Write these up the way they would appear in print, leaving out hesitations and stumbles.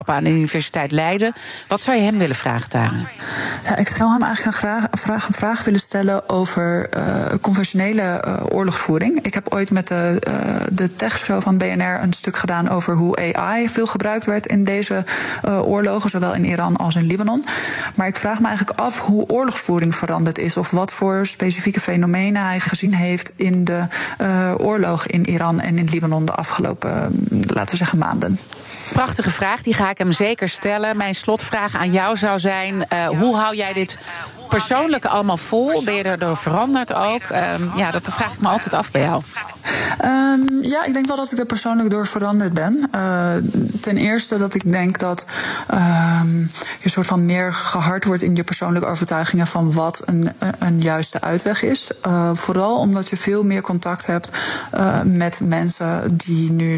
aan de Universiteit Leiden. Wat zou je hem willen vragen, Tara? Ja, ik zou hem eigenlijk een vraag willen stellen over conventionele oorlogsvoering. Ik heb ooit met de techshow van BNR een stuk gedaan over hoe AI veel gebruikt werd in deze oorlogen, zowel in Iran als in Libanon. Maar ik vraag me eigenlijk af hoe oorlogsvoering veranderd is, of wat voor specifieke fenomenen hij gezien heeft in de oorlog in Iran en in Libanon de afgelopen, laten we zeggen, maanden. Prachtige vraag, die ga ik hem zeker stellen. Mijn slotvraag aan jou zou zijn, hoe hou jij dit persoonlijk allemaal vol? Ben je erdoor veranderd ook? Dat vraag ik me altijd af bij jou. Ja, ik denk wel dat ik er persoonlijk door veranderd ben. Ten eerste dat ik denk dat je soort van meer gehard wordt in je persoonlijke overtuigingen van wat een juiste uitweg is. Vooral omdat je veel meer contact hebt met mensen die nu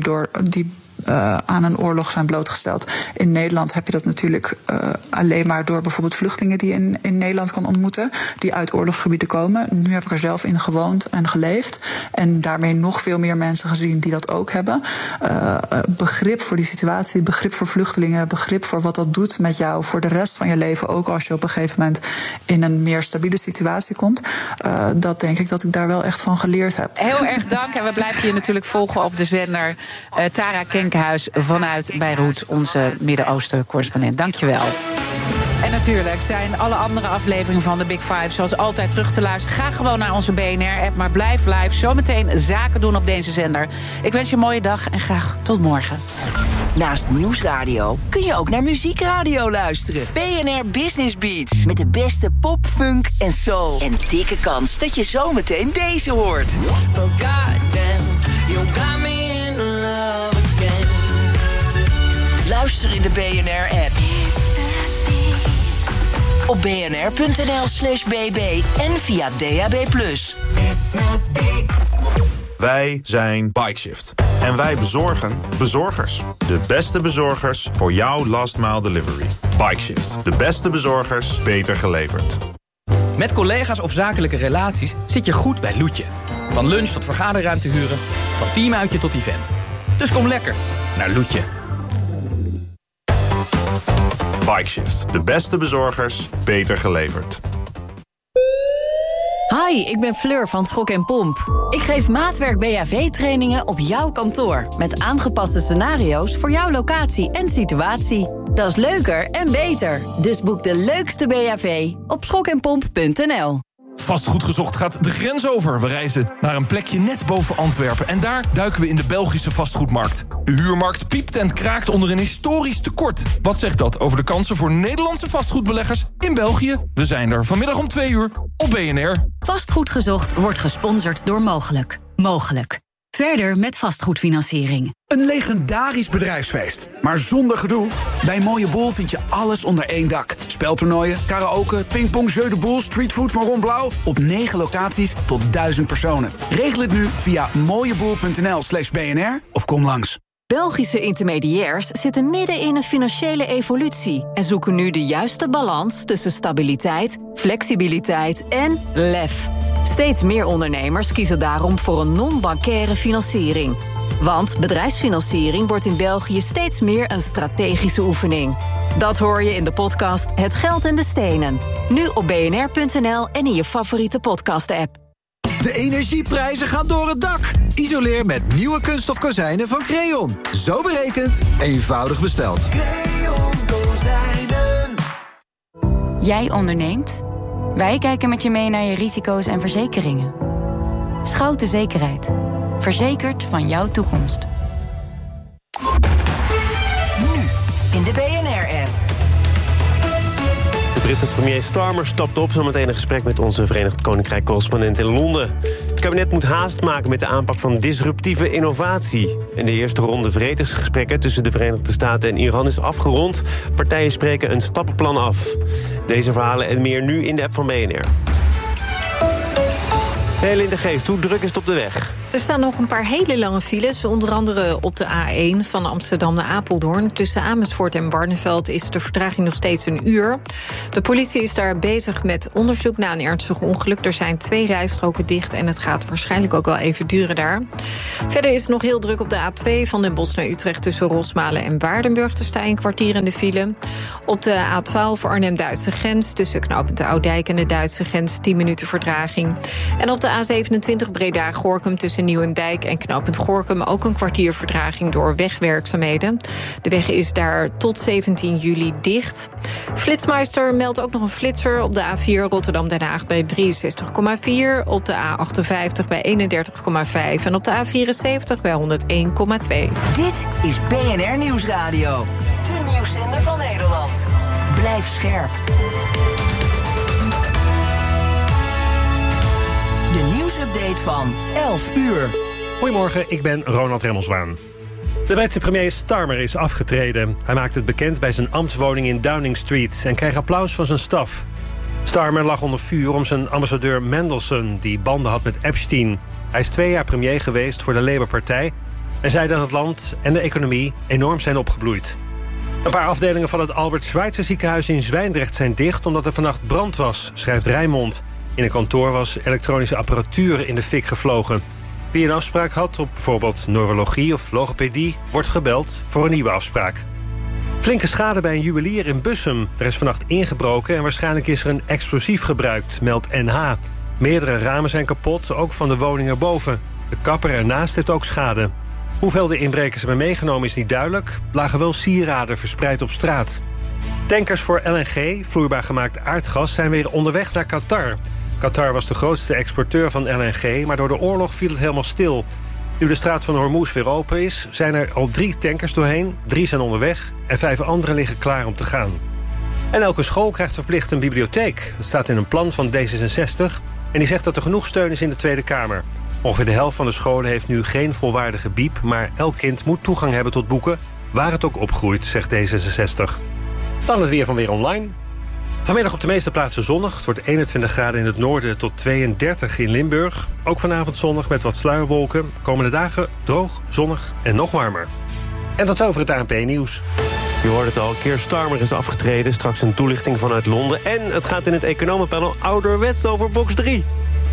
aan een oorlog zijn blootgesteld. In Nederland heb je dat natuurlijk alleen maar door bijvoorbeeld vluchtelingen die je in Nederland kan ontmoeten, die uit oorlogsgebieden komen. Nu heb ik er zelf in gewoond en geleefd en daarmee nog veel meer mensen gezien die dat ook hebben. Begrip voor die situatie, begrip voor vluchtelingen, begrip voor wat dat doet met jou voor de rest van je leven, ook als je op een gegeven moment in een meer stabiele situatie komt. Dat denk ik dat ik daar wel echt van geleerd heb. Heel erg dank en we blijven je natuurlijk volgen op de zender. Tara Kenkhuis vanuit Beirut, onze Midden-Oosten-correspondent. Dank je wel. En natuurlijk zijn alle andere afleveringen van de Big Five zoals altijd terug te luisteren. Ga gewoon naar onze BNR-app, maar blijf live. Zometeen zaken doen op deze zender. Ik wens je een mooie dag en graag tot morgen. Naast Nieuwsradio kun je ook naar Muziekradio luisteren. BNR Business Beats. Met de beste pop, funk en soul. En dikke kans dat je zometeen deze hoort. Oh goddamn, you got me in love again. Luister in de BNR-app. Op bnr.nl/bb en via DAB+. Wij zijn Bikeshift. En wij bezorgen bezorgers. De beste bezorgers voor jouw last mile delivery. Bikeshift. De beste bezorgers, beter geleverd. Met collega's of zakelijke relaties zit je goed bij Loetje. Van lunch tot vergaderruimte huren, van teamuitje tot event. Dus kom lekker naar Loetje. Bikeshift. De beste bezorgers, beter geleverd. Hi, ik ben Fleur van Schok en Pomp. Ik geef maatwerk BHV-trainingen op jouw kantoor. Met aangepaste scenario's voor jouw locatie en situatie. Dat is leuker en beter. Dus boek de leukste BHV op schokenpomp.nl. Vastgoed Gezocht gaat de grens over. We reizen naar een plekje net boven Antwerpen. En daar duiken we in de Belgische vastgoedmarkt. De huurmarkt piept en kraakt onder een historisch tekort. Wat zegt dat over de kansen voor Nederlandse vastgoedbeleggers in België? We zijn er vanmiddag om 2:00 op BNR. Vastgoed Gezocht wordt gesponsord door Mogelijk. Mogelijk. Verder met vastgoedfinanciering. Een legendarisch bedrijfsfeest, maar zonder gedoe. Bij Mooie Boel vind je alles onder één dak. Speltoernooien, karaoke, pingpong, jeu de boel, streetfood van Ron Blauw. Op 9 locaties tot 1000 personen. Regel het nu via mooieboel.nl/BNR of kom langs. Belgische intermediairs zitten midden in een financiële evolutie en zoeken nu de juiste balans tussen stabiliteit, flexibiliteit en lef. Steeds meer ondernemers kiezen daarom voor een non-bancaire financiering. Want bedrijfsfinanciering wordt in België steeds meer een strategische oefening. Dat hoor je in de podcast Het Geld en de Stenen. Nu op bnr.nl en in je favoriete podcast-app. De energieprijzen gaan door het dak. Isoleer met nieuwe kunststof kozijnen van Creon. Zo berekend, eenvoudig besteld. Creon kozijnen. Jij onderneemt? Wij kijken met je mee naar je risico's en verzekeringen. Schouten Zekerheid. Verzekerd van jouw toekomst. Nu in de BNR-app. De Britse premier Starmer stapt op. Zometeen een gesprek met onze Verenigd Koninkrijk-correspondent in Londen. Het kabinet moet haast maken met de aanpak van disruptieve innovatie. En de eerste ronde vredesgesprekken tussen de Verenigde Staten en Iran is afgerond. Partijen spreken een stappenplan af. Deze verhalen en meer nu in de app van BNR. Hey Linda Geest, hoe druk is het op de weg? Er staan nog een paar hele lange files. Onder andere op de A1 van Amsterdam naar Apeldoorn. Tussen Amersfoort en Barneveld is de vertraging nog steeds een uur. De politie is daar bezig met onderzoek na een ernstig ongeluk. Er zijn 2 rijstroken dicht en het gaat waarschijnlijk ook wel even duren daar. Verder is het nog heel druk op de A2 van Den Bosch naar Utrecht... tussen Rosmalen en Waardenburg. Er staat een kwartier in de file. Op de A12 voor Arnhem-Duitse grens... tussen knooppunt de Oudijk en de Duitse grens 10 minuten vertraging. En op de A27 Breda-Gorinchem tussen Nieuwendijk en knooppunt Gorinchem... ook een kwartier vertraging door wegwerkzaamheden. De weg is daar tot 17 juli dicht. Flitsmeister meldt ook nog een flitser op de A4 Rotterdam-Den Haag bij 63,4... op de A58 bij 31,5 en op de A74 bij 101,2. Dit is BNR Nieuwsradio. De nieuwszender van Nederland. Blijf scherp. De nieuwsupdate van 11 uur. Goedemorgen, ik ben Ronald Remmelswaan. De Britse premier Starmer is afgetreden. Hij maakte het bekend bij zijn ambtswoning in Downing Street... en kreeg applaus van zijn staf. Starmer lag onder vuur om zijn ambassadeur Mendelssohn... die banden had met Epstein. Hij is 2 jaar premier geweest voor de Labour-partij... en zei dat het land en de economie enorm zijn opgebloeid. Een paar afdelingen van het Albert Schweitzer ziekenhuis in Zwijndrecht zijn dicht... omdat er vannacht brand was, schrijft Rijnmond. In een kantoor was elektronische apparatuur in de fik gevlogen. Wie een afspraak had op bijvoorbeeld neurologie of logopedie... wordt gebeld voor een nieuwe afspraak. Flinke schade bij een juwelier in Bussum. Er is vannacht ingebroken en waarschijnlijk is er een explosief gebruikt, meldt NH. Meerdere ramen zijn kapot, ook van de woning erboven. De kapper ernaast heeft ook schade. Hoeveel de inbrekers hebben meegenomen is niet duidelijk. Lagen wel sieraden verspreid op straat. Tankers voor LNG, vloeibaar gemaakt aardgas, zijn weer onderweg naar Qatar. Qatar was de grootste exporteur van LNG, maar door de oorlog viel het helemaal stil. Nu de straat van Hormuz weer open is, zijn er al 3 tankers doorheen. 3 zijn onderweg en 5 andere liggen klaar om te gaan. En elke school krijgt verplicht een bibliotheek. Dat staat in een plan van D66 en die zegt dat er genoeg steun is in de Tweede Kamer. Ongeveer de helft van de scholen heeft nu geen volwaardige bieb... maar elk kind moet toegang hebben tot boeken, waar het ook opgroeit, zegt D66. Dan het weer van Weer Online. Vanmiddag op de meeste plaatsen zonnig. Het wordt 21 graden in het noorden tot 32 in Limburg. Ook vanavond zonnig met wat sluierwolken. Komende dagen droog, zonnig en nog warmer. En tot over het ANP-nieuws. Je hoort het al, Keir Starmer is afgetreden. Straks een toelichting vanuit Londen. En het gaat in het economenpanel ouderwets over box 3.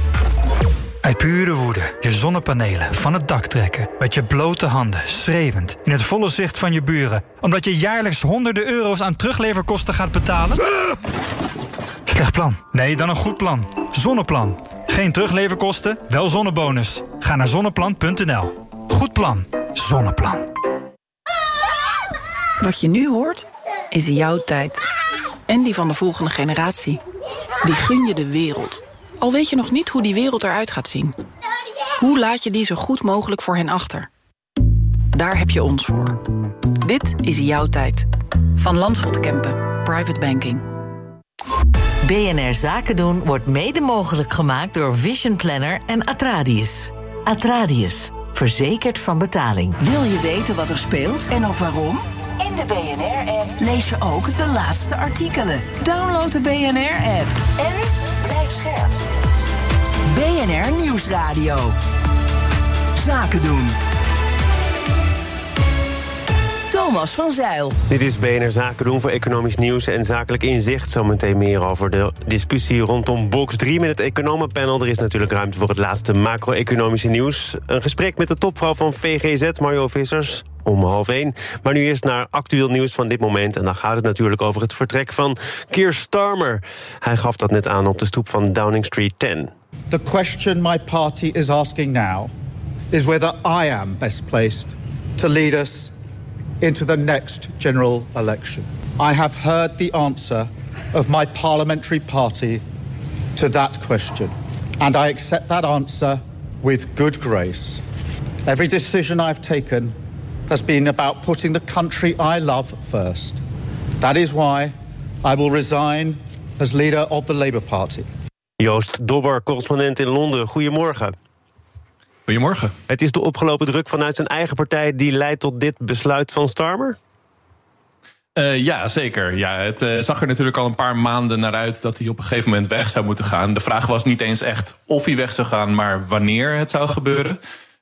Uit pure woede je zonnepanelen van het dak trekken. Met je blote handen, schreeuwend, in het volle zicht van je buren. Omdat je jaarlijks honderden euro's aan terugleverkosten gaat betalen? Slecht plan. Nee, dan een goed plan. Zonneplan. Geen terugleverkosten, wel zonnebonus. Ga naar zonneplan.nl. Goed plan. Zonneplan. Wat je nu hoort, is jouw tijd. En die van de volgende generatie. Die gun je de wereld. Al weet je nog niet hoe die wereld eruit gaat zien. Hoe laat je die zo goed mogelijk voor hen achter? Daar heb je ons voor. Dit is jouw tijd. Van Landschot Kempen. Private Banking. BNR Zaken doen wordt mede mogelijk gemaakt door Vision Planner en Atradius. Atradius. Verzekerd van betaling. Wil je weten wat er speelt en ook waarom? In de BNR-app lees je ook de laatste artikelen. Download de BNR-app en blijf scherp. BNR Nieuwsradio. Zaken doen. Thomas van Zijl. Dit is BNR Zaken doen voor economisch nieuws en zakelijk inzicht. Zometeen meer over de discussie rondom box 3 met het economenpanel. Er is natuurlijk ruimte voor het laatste macro-economische nieuws. Een gesprek met de topvrouw van VGZ, Mario Vissers, om 12:30. Maar nu eerst naar actueel nieuws van dit moment. En dan gaat het natuurlijk over het vertrek van Keir Starmer. Hij gaf dat net aan op de stoep van Downing Street 10. The question my party is asking now is whether I am best placed to lead us into the next general election. I have heard the answer of my parliamentary party to that question, and I accept that answer with good grace. Every decision I've taken has been about putting the country I love first. That is why I will resign as leader of the Labour Party. Joost Dobber, correspondent in Londen. Goedemorgen. Goedemorgen. Het is de opgelopen druk vanuit zijn eigen partij die leidt tot dit besluit van Starmer? Ja, zeker. Ja, het zag er natuurlijk al een paar maanden naar uit dat hij op een gegeven moment weg zou moeten gaan. De vraag was niet eens echt of hij weg zou gaan, maar wanneer het zou gebeuren.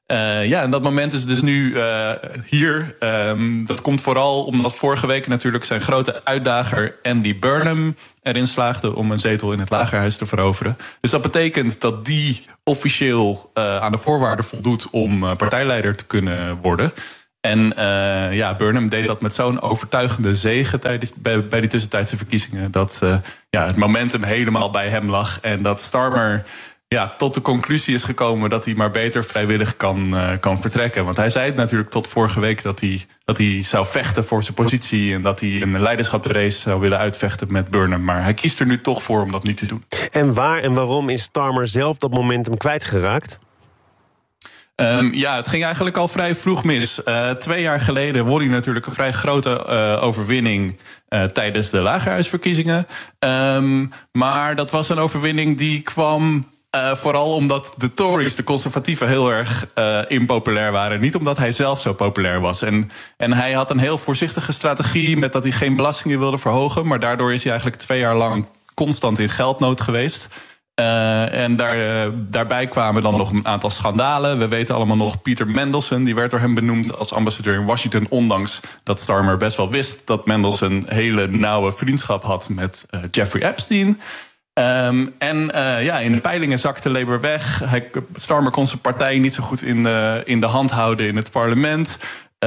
En dat moment is dus nu hier. Dat komt vooral omdat vorige week natuurlijk zijn grote uitdager Andy Burnham erin slaagde om een zetel in het Lagerhuis te veroveren. Dus dat betekent dat die officieel aan de voorwaarden voldoet om partijleider te kunnen worden. En Burnham deed dat met zo'n overtuigende zege bij die tussentijdse verkiezingen, dat het momentum helemaal bij hem lag. En dat Starmer tot de conclusie is gekomen dat hij maar beter vrijwillig kan vertrekken. Want hij zei het natuurlijk tot vorige week dat hij zou vechten voor zijn positie en dat hij een leiderschapsrace zou willen uitvechten met Burnham. Maar hij kiest er nu toch voor om dat niet te doen. En waar en waarom is Starmer zelf dat momentum kwijtgeraakt? Het ging eigenlijk al vrij vroeg mis. 2 jaar geleden won hij natuurlijk een vrij grote overwinning tijdens de Lagerhuisverkiezingen. Maar dat was een overwinning die kwam vooral omdat de Tories, de conservatieven, heel erg impopulair waren. Niet omdat hij zelf zo populair was. En hij had een heel voorzichtige strategie met dat hij geen belastingen wilde verhogen. Maar daardoor is hij eigenlijk 2 jaar lang constant in geldnood geweest. En daarbij kwamen dan nog een aantal schandalen. We weten allemaal nog Peter Mandelson, die werd door hem benoemd als ambassadeur in Washington, ondanks dat Starmer best wel wist dat Mandelson een hele nauwe vriendschap had met Jeffrey Epstein. In de peilingen zakte Labour weg. Starmer kon zijn partij niet zo goed in de hand houden in het parlement.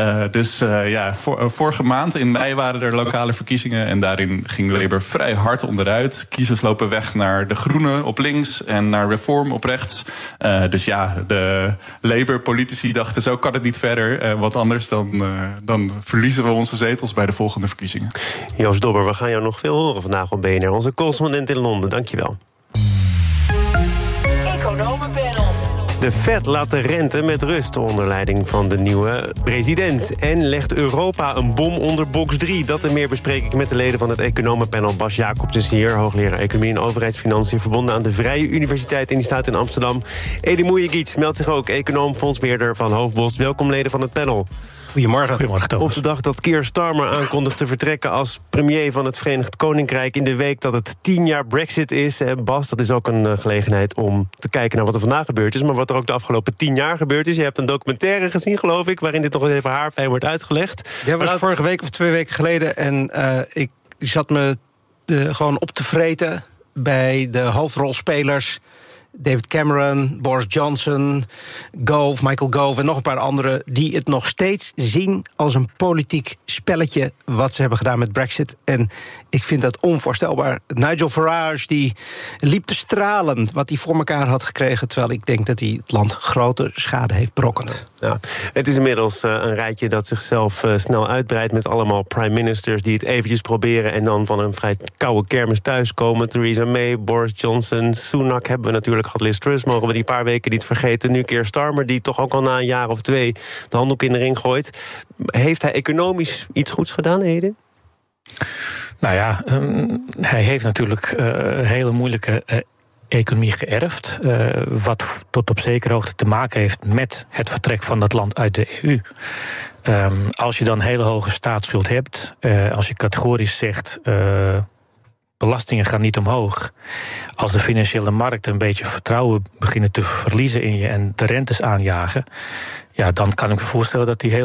Vorige maand in mei waren er lokale verkiezingen en daarin ging Labour vrij hard onderuit. Kiezers lopen weg naar de Groenen op links en naar Reform op rechts. De Labour-politici dachten, zo kan het niet verder. Wat anders dan verliezen we onze zetels bij de volgende verkiezingen. Joost Dobber, we gaan jou nog veel horen vandaag op BNR. Onze correspondent in Londen, dankjewel. Economenpanel. De Fed laat de rente met rust onder leiding van de nieuwe president. En legt Europa een bom onder box 3. Dat en meer bespreek ik met de leden van het economenpanel. Bas Jacobs is hier, hoogleraar Economie en Overheidsfinanciën, verbonden aan de Vrije Universiteit en die staat in Amsterdam. Edi Moejegiet meldt zich ook, econoom, fondsbeheerder van Hoofdbos. Welkom leden van het panel. Goedemorgen. Goedemorgen, Thomas. Op de dag dat Keir Starmer aankondigt te vertrekken als premier van het Verenigd Koninkrijk, in de week dat het 10 jaar Brexit is. Bas, dat is ook een gelegenheid om te kijken naar wat er vandaag gebeurd is, maar wat er ook de afgelopen 10 jaar gebeurd is. Je hebt een documentaire gezien, geloof ik, waarin dit nog even haarfijn wordt uitgelegd. Dat was vorige week of 2 weken geleden en ik zat me gewoon op te vreten bij de hoofdrolspelers. David Cameron, Boris Johnson, Michael Gove en nog een paar anderen, die het nog steeds zien als een politiek spelletje wat ze hebben gedaan met Brexit. En ik vind dat onvoorstelbaar. Nigel Farage die liep te stralen wat hij voor elkaar had gekregen, terwijl ik denk dat hij het land grote schade heeft berokkend. Ja, het is inmiddels een rijtje dat zichzelf snel uitbreidt met allemaal prime ministers die het eventjes proberen en dan van een vrij koude kermis thuiskomen. Theresa May, Boris Johnson, Sunak hebben we natuurlijk gehad, Liz Truss, mogen we die paar weken niet vergeten. Nu Keir Starmer, die toch ook al na een jaar of 2 de handdoek in de ring gooit. Heeft hij economisch iets goeds gedaan, Heden? Nou ja, hij heeft natuurlijk hele moeilijke economie geërfd, wat tot op zekere hoogte te maken heeft met het vertrek van dat land uit de EU. Als je dan hele hoge staatsschuld hebt, als je categorisch zegt, belastingen gaan niet omhoog, als de financiële markten een beetje vertrouwen beginnen te verliezen in je en de rentes aanjagen, ja, dan kan ik me voorstellen dat die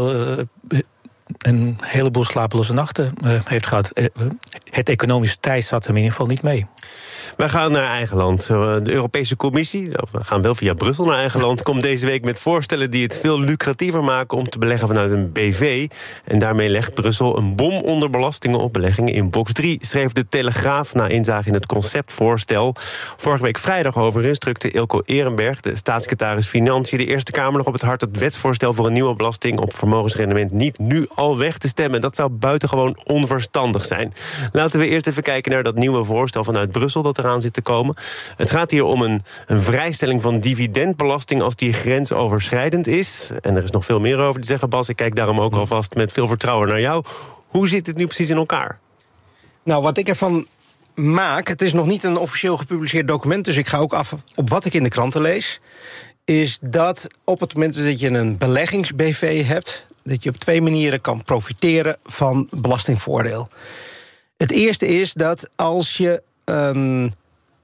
een heleboel slapeloze nachten heeft gehad. Het economische tij zat hem in ieder geval niet mee. Wij gaan naar eigen land. De Europese Commissie, we gaan wel via Brussel naar eigen land, komt deze week met voorstellen die het veel lucratiever maken om te beleggen vanuit een BV. En daarmee legt Brussel een bom onder belastingen op beleggingen in box 3, schreef de Telegraaf na inzage in het conceptvoorstel. Vorige week vrijdag overigens drukte Eelco Ehrenberg, de staatssecretaris Financiën, de Eerste Kamer nog op het hart het wetsvoorstel voor een nieuwe belasting op vermogensrendement niet nu al weg te stemmen. Dat zou buitengewoon onverstandig zijn. Laten we eerst even kijken naar dat nieuwe voorstel vanuit Brussel dat eraan zit te komen. Het gaat hier om een vrijstelling van dividendbelasting als die grensoverschrijdend is. En er is nog veel meer over te zeggen, Bas. Ik kijk daarom ook alvast met veel vertrouwen naar jou. Hoe zit dit nu precies in elkaar? Nou, wat ik ervan maak, het is nog niet een officieel gepubliceerd document, dus ik ga ook af op wat ik in de kranten lees, is dat op het moment dat je een beleggings-BV hebt, dat je op 2 manieren kan profiteren van belastingvoordeel. Het eerste is dat als je een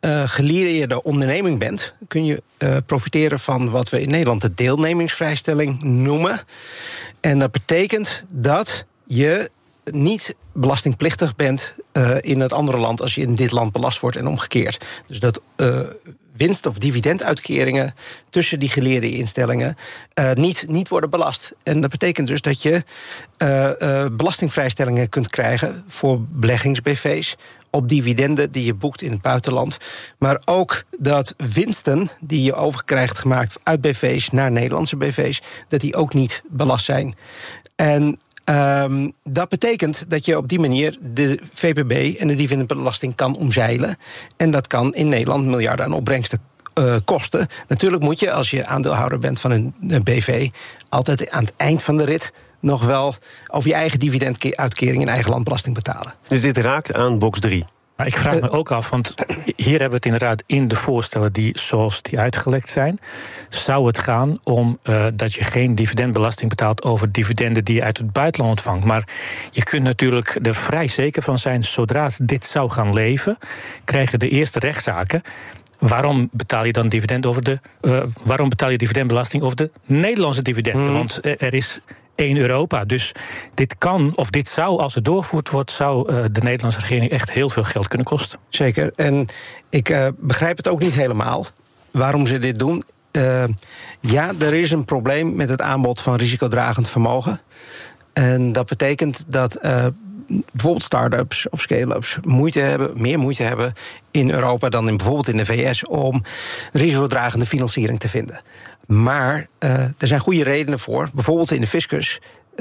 gelieerde onderneming bent, kun je profiteren van wat we in Nederland de deelnemingsvrijstelling noemen. En dat betekent dat je niet belastingplichtig bent in het andere land als je in dit land belast wordt en omgekeerd. Dus dat winst- of dividenduitkeringen tussen die geleerde instellingen niet worden belast. En dat betekent dus dat je belastingvrijstellingen kunt krijgen voor beleggingsbv's op dividenden die je boekt in het buitenland. Maar ook dat winsten die je overkrijgt gemaakt uit bv's naar Nederlandse bv's, dat die ook niet belast zijn. En dat betekent dat je op die manier de VPB en de dividendbelasting kan omzeilen. En dat kan in Nederland miljarden aan opbrengsten kosten. Natuurlijk moet je, als je aandeelhouder bent van een BV, altijd aan het eind van de rit nog wel over je eigen dividenduitkering in eigen land belasting betalen. Dus dit raakt aan box 3? Maar ik vraag me ook af, want hier hebben we het inderdaad in de voorstellen zoals die uitgelekt zijn. Zou het gaan om dat je geen dividendbelasting betaalt over dividenden die je uit het buitenland ontvangt. Maar je kunt natuurlijk er vrij zeker van zijn, zodra dit zou gaan leven, krijgen de eerste rechtszaken. Waarom betaal je dan waarom betaal je dividendbelasting over de Nederlandse dividenden? Want er is één Europa. Dus dit zou, als het doorgevoerd wordt, zou de Nederlandse regering echt heel veel geld kunnen kosten. Zeker. En ik begrijp het ook niet helemaal waarom ze dit doen. Ja, er is een probleem met het aanbod van risicodragend vermogen. En dat betekent dat bijvoorbeeld start-ups of scale-ups meer moeite hebben in Europa dan bijvoorbeeld in de VS om risicodragende financiering te vinden. Maar er zijn goede redenen voor, bijvoorbeeld in de fiscus,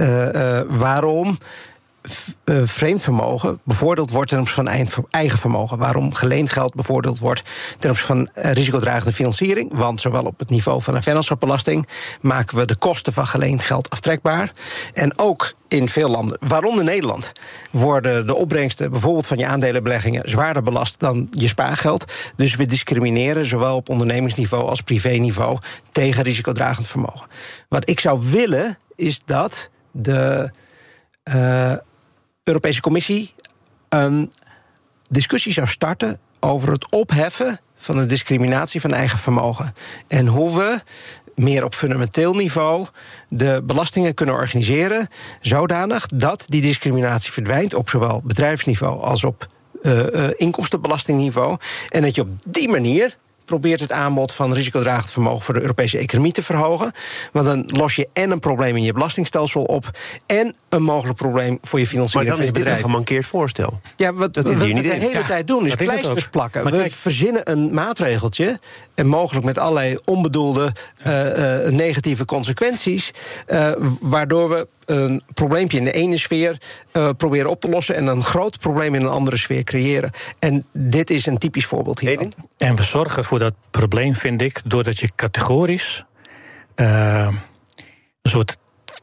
waarom vreemd vermogen bevoordeeld wordt ten opzichte van eigen vermogen. Waarom geleend geld bevoordeeld wordt ten opzichte van risicodragende financiering. Want zowel op het niveau van een vennootschapsbelasting maken we de kosten van geleend geld aftrekbaar. En ook in veel landen, waaronder Nederland, worden de opbrengsten bijvoorbeeld van je aandelenbeleggingen zwaarder belast dan je spaargeld. Dus we discrimineren zowel op ondernemingsniveau als privéniveau tegen risicodragend vermogen. Wat ik zou willen is dat de Europese Commissie een discussie zou starten over het opheffen van de discriminatie van eigen vermogen. En hoe we meer op fundamenteel niveau de belastingen kunnen organiseren zodanig dat die discriminatie verdwijnt op zowel bedrijfsniveau als op inkomstenbelastingniveau. En dat je op die manier probeert het aanbod van risicodragend vermogen voor de Europese economie te verhogen. Want dan los je en een probleem in je belastingstelsel op en een mogelijk probleem voor je financiering van je bedrijf. Maar dan is dit een gemankeerd voorstel. Ja, wat we de hele tijd doen is pleisters plakken. We verzinnen een maatregeltje en mogelijk met allerlei onbedoelde negatieve consequenties, waardoor we een probleempje in de ene sfeer proberen op te lossen en een groot probleem in een andere sfeer creëren. En dit is een typisch voorbeeld hiervan. En we zorgen voor dat probleem, vind ik, doordat je categorisch een soort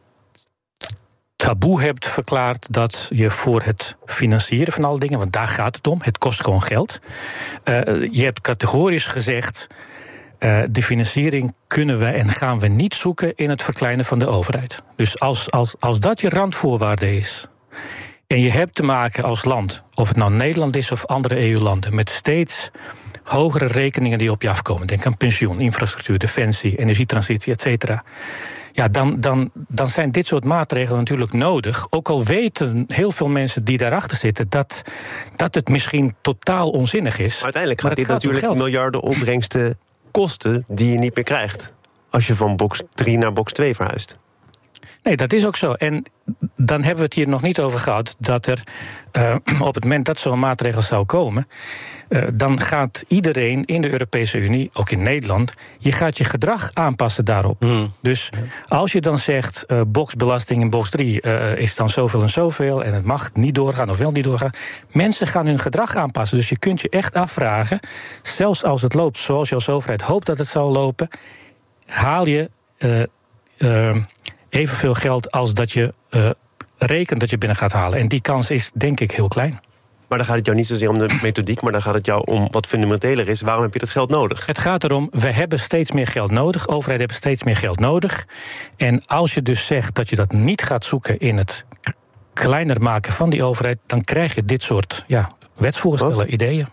taboe hebt verklaard dat je voor het financieren van alle dingen, want daar gaat het om, het kost gewoon geld. Je hebt categorisch gezegd, de financiering kunnen we en gaan we niet zoeken in het verkleinen van de overheid. Dus als dat je randvoorwaarde is, en je hebt te maken als land, of het nou Nederland is of andere EU-landen, met steeds hogere rekeningen die op je afkomen. Denk aan pensioen, infrastructuur, defensie, energietransitie, et cetera. Ja, dan zijn dit soort maatregelen natuurlijk nodig. Ook al weten heel veel mensen die daarachter zitten dat het misschien totaal onzinnig is. Maar uiteindelijk gaat dit natuurlijk miljarden opbrengsten kosten die je niet meer krijgt als je van box 3 naar box 2 verhuist. Nee, dat is ook zo. En dan hebben we het hier nog niet over gehad dat er op het moment dat zo'n maatregel zou komen, dan gaat iedereen in de Europese Unie, ook in Nederland, je gaat je gedrag aanpassen daarop. Dus als je dan zegt, boxbelasting in box 3 is dan zoveel en zoveel en het mag niet doorgaan of wel niet doorgaan, mensen gaan hun gedrag aanpassen. Dus je kunt je echt afvragen, zelfs als het loopt zoals je als overheid hoopt dat het zal lopen, haal je evenveel geld als dat je rekent dat je binnen gaat halen. En die kans is denk ik heel klein. Maar dan gaat het jou niet zozeer om de methodiek, maar dan gaat het jou om wat fundamenteler is. Waarom heb je dat geld nodig? Het gaat erom, we hebben steeds meer geld nodig. Overheden hebben steeds meer geld nodig. En als je dus zegt dat je dat niet gaat zoeken in het kleiner maken van die overheid, dan krijg je dit soort wetsvoorstellen, ideeën.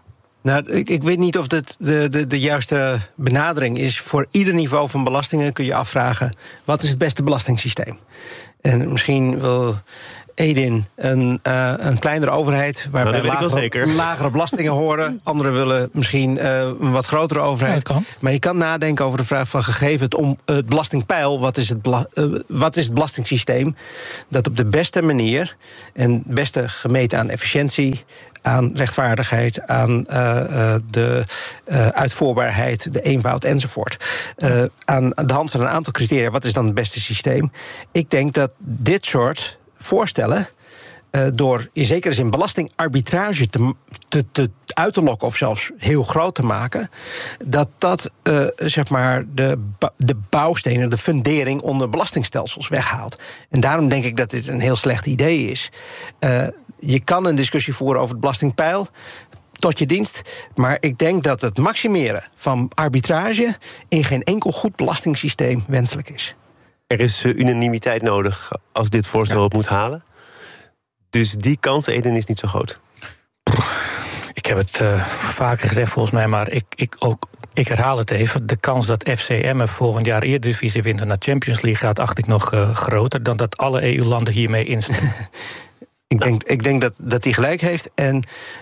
Nou, ik weet niet of dit de juiste benadering is. Voor ieder niveau van belastingen kun je afvragen, wat is het beste belastingssysteem? En misschien wil Edin een kleinere overheid, waarbij lagere belastingen horen. Anderen willen misschien een wat grotere overheid. Ja, maar je kan nadenken over de vraag van, gegeven het belastingpeil, wat is het belastingssysteem dat op de beste manier en beste gemeten aan efficiëntie, aan rechtvaardigheid, aan de uitvoerbaarheid, de eenvoud enzovoort. Aan de hand van een aantal criteria, wat is dan het beste systeem? Ik denk dat dit soort voorstellen, door in zekere zin belastingarbitrage uit te lokken of zelfs heel groot te maken, dat zeg maar de bouwstenen, de fundering onder belastingstelsels weghaalt. En daarom denk ik dat dit een heel slecht idee is. Je kan een discussie voeren over het belastingpeil, tot je dienst. Maar ik denk dat het maximeren van arbitrage in geen enkel goed belastingssysteem wenselijk is. Er is unanimiteit nodig als dit voorstel het moet halen. Dus die kans, Eden, is niet zo groot. Ik heb het vaker gezegd volgens mij, maar ik herhaal het even. De kans dat FC Emmen volgend jaar Eredivisie wint en naar Champions League gaat, acht ik nog groter dan dat alle EU-landen hiermee instemmen. Ik denk dat hij gelijk heeft. En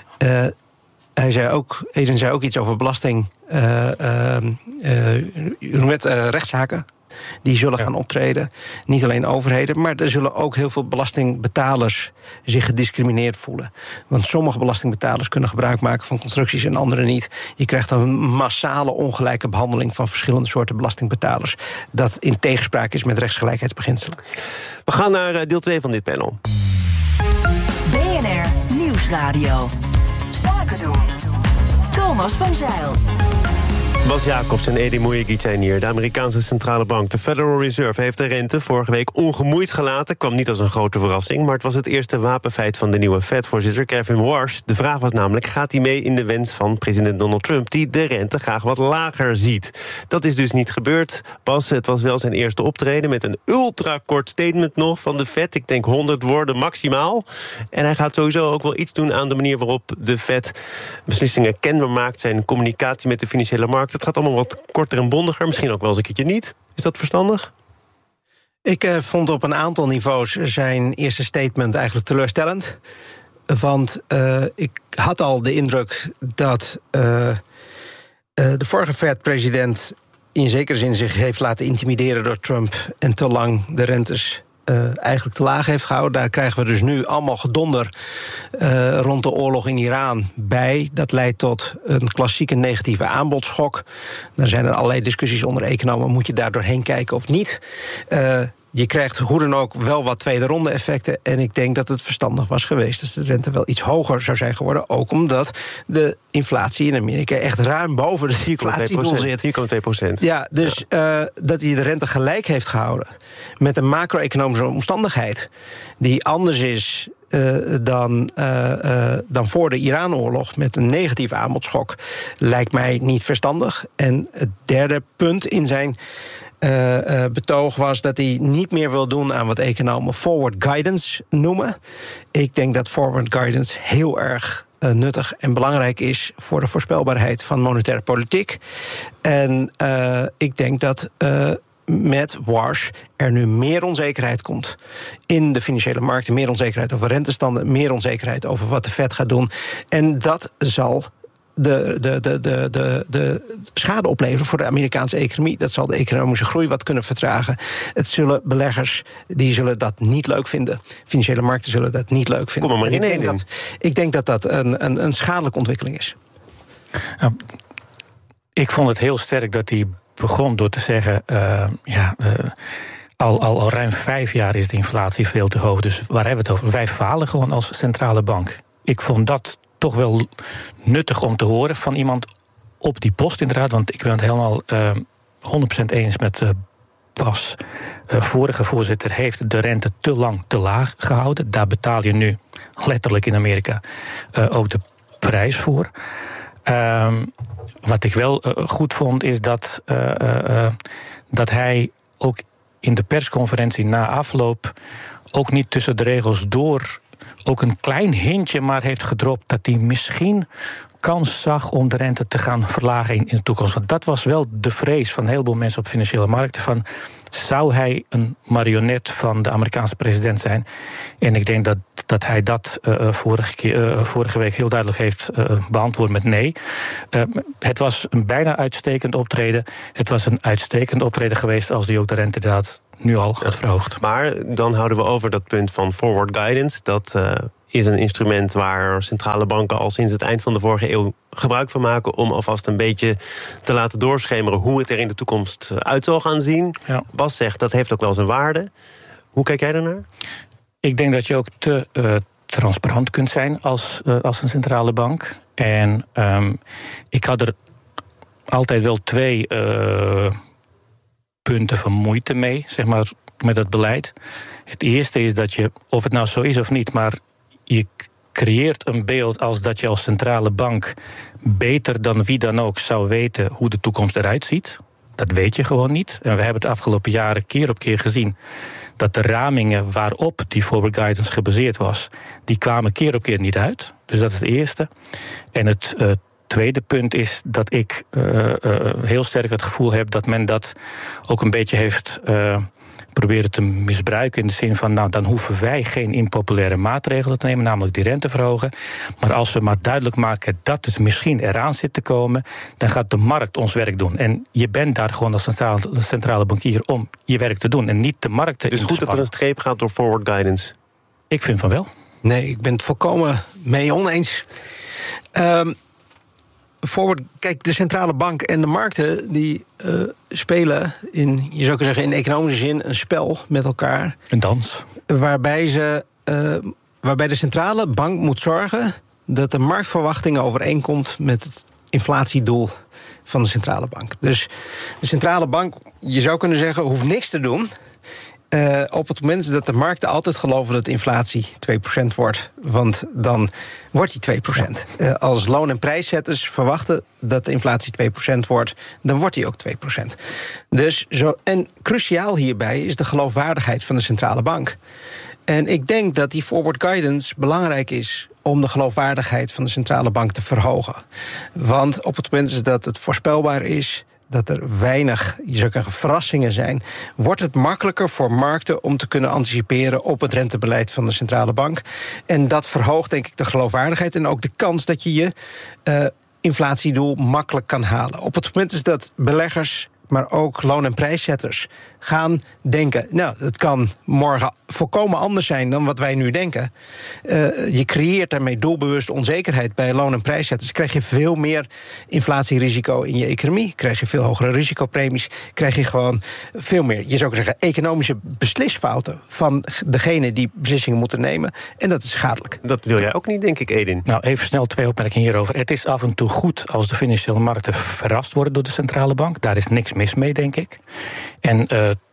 Eden zei ook iets over belasting, rechtszaken. Die zullen gaan optreden. Niet alleen overheden, maar er zullen ook heel veel belastingbetalers zich gediscrimineerd voelen. Want sommige belastingbetalers kunnen gebruik maken van constructies en andere niet. Je krijgt een massale ongelijke behandeling van verschillende soorten belastingbetalers. Dat in tegenspraak is met rechtsgelijkheidsbeginselen. We gaan naar deel 2 van dit panel. BNR Nieuwsradio. Zaken doen. Thomas van Zijl. Bas Jacobs en Edi Moeijegic zijn hier. De Amerikaanse centrale bank, de Federal Reserve, heeft de rente vorige week ongemoeid gelaten. Kwam niet als een grote verrassing, maar het was het eerste wapenfeit van de nieuwe Fed-voorzitter Kevin Warsh. De vraag was namelijk, gaat hij mee in de wens van president Donald Trump, die de rente graag wat lager ziet? Dat is dus niet gebeurd. Bas, het was wel zijn eerste optreden met een ultrakort statement nog van de Fed. Ik denk 100 woorden maximaal. En hij gaat sowieso ook wel iets doen aan de manier waarop de Fed beslissingen kenbaar maakt, zijn communicatie met de financiële markt. Het gaat allemaal wat korter en bondiger, misschien ook wel eens een keertje niet. Is dat verstandig? Ik vond op een aantal niveaus zijn eerste statement eigenlijk teleurstellend. Want ik had al de indruk dat de vorige Fed-president in zekere zin zich heeft laten intimideren door Trump en te lang de rentes eigenlijk te laag heeft gehouden. Daar krijgen we dus nu allemaal gedonder rond de oorlog in Iran bij. Dat leidt tot een klassieke negatieve aanbodschok. Daar zijn er allerlei discussies onder economen. Moet je daar doorheen kijken of niet? Je krijgt hoe dan ook wel wat tweede ronde effecten. En ik denk dat het verstandig was geweest als de rente wel iets hoger zou zijn geworden. Ook omdat de inflatie in Amerika echt ruim boven de inflatiedoel zit. 4,2%. Ja, dus dat hij de rente gelijk heeft gehouden met een macro-economische omstandigheid die anders is dan voor de Iran-oorlog met een negatieve aanbodschok, lijkt mij niet verstandig. En het derde punt in zijn betoog was dat hij niet meer wil doen aan wat economen forward guidance noemen. Ik denk dat forward guidance heel erg nuttig en belangrijk is voor de voorspelbaarheid van monetaire politiek. En ik denk dat met Warsh er nu meer onzekerheid komt in de financiële markten, meer onzekerheid over rentestanden, meer onzekerheid over wat de Fed gaat doen. En dat zal de schade opleveren voor de Amerikaanse economie. Dat zal de economische groei wat kunnen vertragen. Het zullen beleggers, die zullen dat niet leuk vinden. Financiële markten zullen dat niet leuk vinden. Kom maar in. Ik denk dat dat een schadelijke ontwikkeling is. Ik vond het heel sterk dat hij begon door te zeggen, al ruim 5 jaar is de inflatie veel te hoog. Dus waar hebben we het over? Wij falen gewoon als centrale bank. Ik vond dat toch wel nuttig om te horen van iemand op die post inderdaad. Want ik ben het helemaal 100% eens met Bas. Vorige voorzitter heeft de rente te lang te laag gehouden. Daar betaal je nu letterlijk in Amerika ook de prijs voor. Wat ik wel goed vond is dat hij ook in de persconferentie na afloop ook niet tussen de regels door ook een klein hintje maar heeft gedropt dat hij misschien kans zag om de rente te gaan verlagen in de toekomst. Want dat was wel de vrees van een heleboel mensen op financiële markten. Van, zou hij een marionet van de Amerikaanse president zijn? En ik denk dat hij dat vorige week heel duidelijk heeft beantwoord met nee. Het was een bijna uitstekend optreden. Het was een uitstekend optreden geweest als hij ook de rente inderdaad nu al had verhoogd. Maar dan houden we over dat punt van forward guidance. Dat is een instrument waar centrale banken al sinds het eind van de vorige eeuw gebruik van maken om alvast een beetje te laten doorschemeren hoe het er in de toekomst uit zal gaan zien. Ja. Bas zegt dat heeft ook wel zijn waarde. Hoe kijk jij daarnaar? Ik denk dat je ook te transparant kunt zijn als een centrale bank. En ik had er altijd wel 2 punten van moeite mee, zeg maar, met dat beleid. Het eerste is dat je, of het nou zo is of niet, maar je creëert een beeld als dat je als centrale bank beter dan wie dan ook zou weten hoe de toekomst eruit ziet. Dat weet je gewoon niet. En we hebben het afgelopen jaren keer op keer gezien dat de ramingen waarop die forward guidance gebaseerd was, die kwamen keer op keer niet uit. Dus dat is het eerste. En het tweede punt is dat ik heel sterk het gevoel heb dat men dat ook een beetje heeft proberen te misbruiken in de zin van, nou, dan hoeven wij geen impopulaire maatregelen te nemen, namelijk die rente verhogen. Maar als we maar duidelijk maken dat het misschien eraan zit te komen, dan gaat de markt ons werk doen. En je bent daar gewoon als centrale bankier om je werk te doen en niet de markt te Dus goed dat er een streep gaat door forward guidance? Ik vind van wel. Nee, ik ben het volkomen mee oneens. Kijk, de centrale bank en de markten die spelen in, je zou kunnen zeggen, in economische zin een spel met elkaar. Een dans. Waarbij de centrale bank moet zorgen dat de marktverwachting overeenkomt met het inflatiedoel van de centrale bank. Dus de centrale bank, je zou kunnen zeggen, hoeft niks te doen op het moment dat de markten altijd geloven dat inflatie 2% wordt. Want dan wordt die 2%. Als loon- en prijszetters verwachten dat de inflatie 2% wordt, dan wordt die ook 2%. Dus en cruciaal hierbij is de geloofwaardigheid van de centrale bank. En ik denk dat die forward guidance belangrijk is om de geloofwaardigheid van de centrale bank te verhogen. Want op het moment dat het voorspelbaar is, dat er weinig, je zou zeggen, verrassingen zijn, wordt het makkelijker voor markten om te kunnen anticiperen op het rentebeleid van de centrale bank. En dat verhoogt, denk ik, de geloofwaardigheid en ook de kans dat je inflatiedoel makkelijk kan halen. Op het moment is dat beleggers, maar ook loon- en prijszetters gaan denken, nou, het kan morgen volkomen anders zijn dan wat wij nu denken. Je creëert daarmee doelbewust onzekerheid bij loon- en prijszetters. Krijg je veel meer inflatierisico in je economie, krijg je veel hogere risicopremies, krijg je gewoon veel meer, je zou kunnen zeggen, economische beslisfouten van degene die beslissingen moeten nemen. En dat is schadelijk. Dat wil jij ook niet, denk ik, Edin. Nou, even snel 2 opmerkingen hierover. Het is af en toe goed als de financiële markten verrast worden door de centrale bank. Daar is niks mis mee, denk ik. En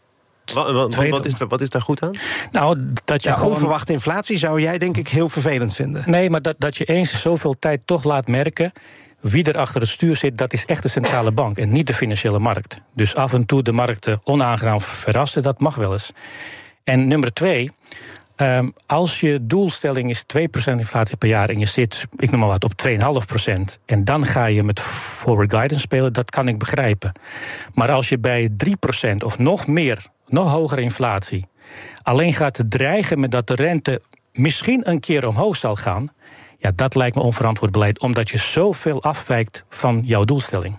wat is daar goed aan? Nou, dat je gewoon onverwachte inflatie zou jij, denk ik, heel vervelend vinden. Nee, maar dat je eens zoveel tijd toch laat merken wie er achter het stuur zit, dat is echt de centrale bank en niet de financiële markt. Dus af en toe de markten onaangenaam verrassen, dat mag wel eens. En nummer 2, als je doelstelling is 2% inflatie per jaar en je zit, ik noem maar wat, op 2,5%... en dan ga je met forward guidance spelen, dat kan ik begrijpen. Maar als je bij 3% of nog meer, nog hogere inflatie, alleen gaat dreigen met dat de rente misschien een keer omhoog zal gaan, ja, dat lijkt me onverantwoord beleid, omdat je zoveel afwijkt van jouw doelstelling.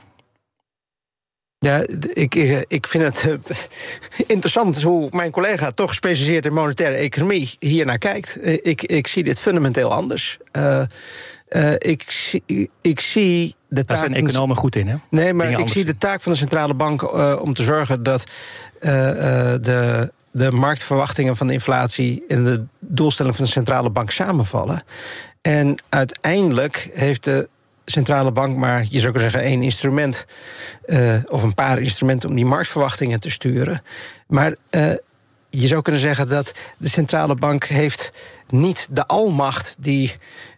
Ja, ik vind het interessant hoe mijn collega, toch gespecialiseerd in monetaire economie, hier naar kijkt. Ik zie dit fundamenteel anders. Ik zie de taak. Daar zijn economen goed in, hè? Nee, maar ik zie de taak van de centrale bank om te zorgen dat de marktverwachtingen van de inflatie en de doelstelling van de centrale bank samenvallen. En uiteindelijk heeft de centrale bank maar, je zou kunnen zeggen, 1 instrument of een paar instrumenten om die marktverwachtingen te sturen. Maar je zou kunnen zeggen dat de centrale bank heeft niet de almacht die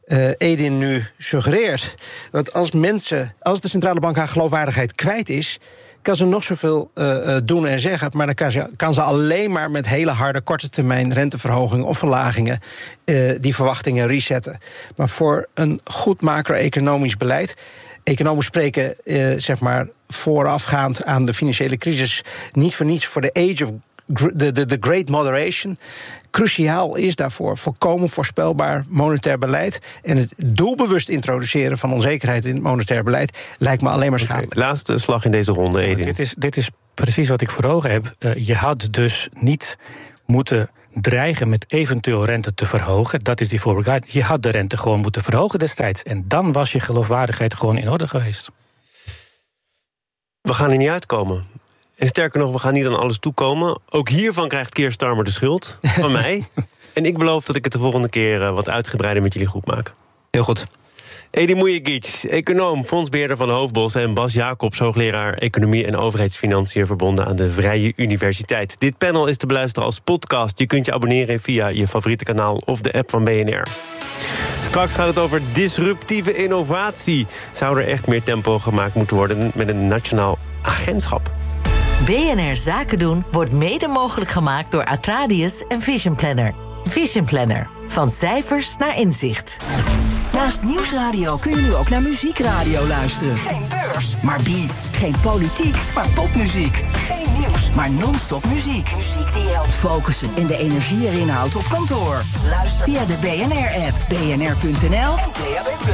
Edin nu suggereert. Want als de centrale bank haar geloofwaardigheid kwijt is, kan ze nog zoveel doen en zeggen, maar dan kan ze alleen maar met hele harde korte termijn renteverhogingen of verlagingen die verwachtingen resetten. Maar voor een goed macro-economisch beleid, economen spreken zeg maar voorafgaand aan de financiële crisis niet voor niets voor de age of the great moderation. Cruciaal is daarvoor volkomen voorspelbaar monetair beleid. En het doelbewust introduceren van onzekerheid in het monetair beleid lijkt me alleen maar schadelijk. Laatste slag in deze ronde, Edin. Dit is precies wat ik voor ogen heb. Je had dus niet moeten dreigen met eventueel rente te verhogen. Dat is die forward guide. Je had de rente gewoon moeten verhogen destijds. En dan was je geloofwaardigheid gewoon in orde geweest. We gaan er niet uitkomen. En sterker nog, we gaan niet aan alles toekomen. Ook hiervan krijgt Keir Starmer de schuld. Van mij. En ik beloof dat ik het de volgende keer wat uitgebreider met jullie goed maak. Heel goed. Edin Mujagic, econoom, fondsbeheerder van Hoofdbos, en Bas Jacobs, hoogleraar Economie en Overheidsfinanciën, verbonden aan de Vrije Universiteit. Dit panel is te beluisteren als podcast. Je kunt je abonneren via je favoriete kanaal of de app van BNR. Straks gaat het over disruptieve innovatie. Zou er echt meer tempo gemaakt moeten worden met een nationaal agentschap? BNR Zaken doen wordt mede mogelijk gemaakt door Atradius en Vision Planner. Vision Planner. Van cijfers naar inzicht. Naast Nieuwsradio kun je nu ook naar Muziekradio luisteren. Geen beurs, maar beats. Geen politiek, maar popmuziek. Geen nieuws, maar non-stop muziek. Muziek die je helpt focussen en de energie erin houdt op kantoor. Luister via de BNR-app, bnr.nl en DAB+.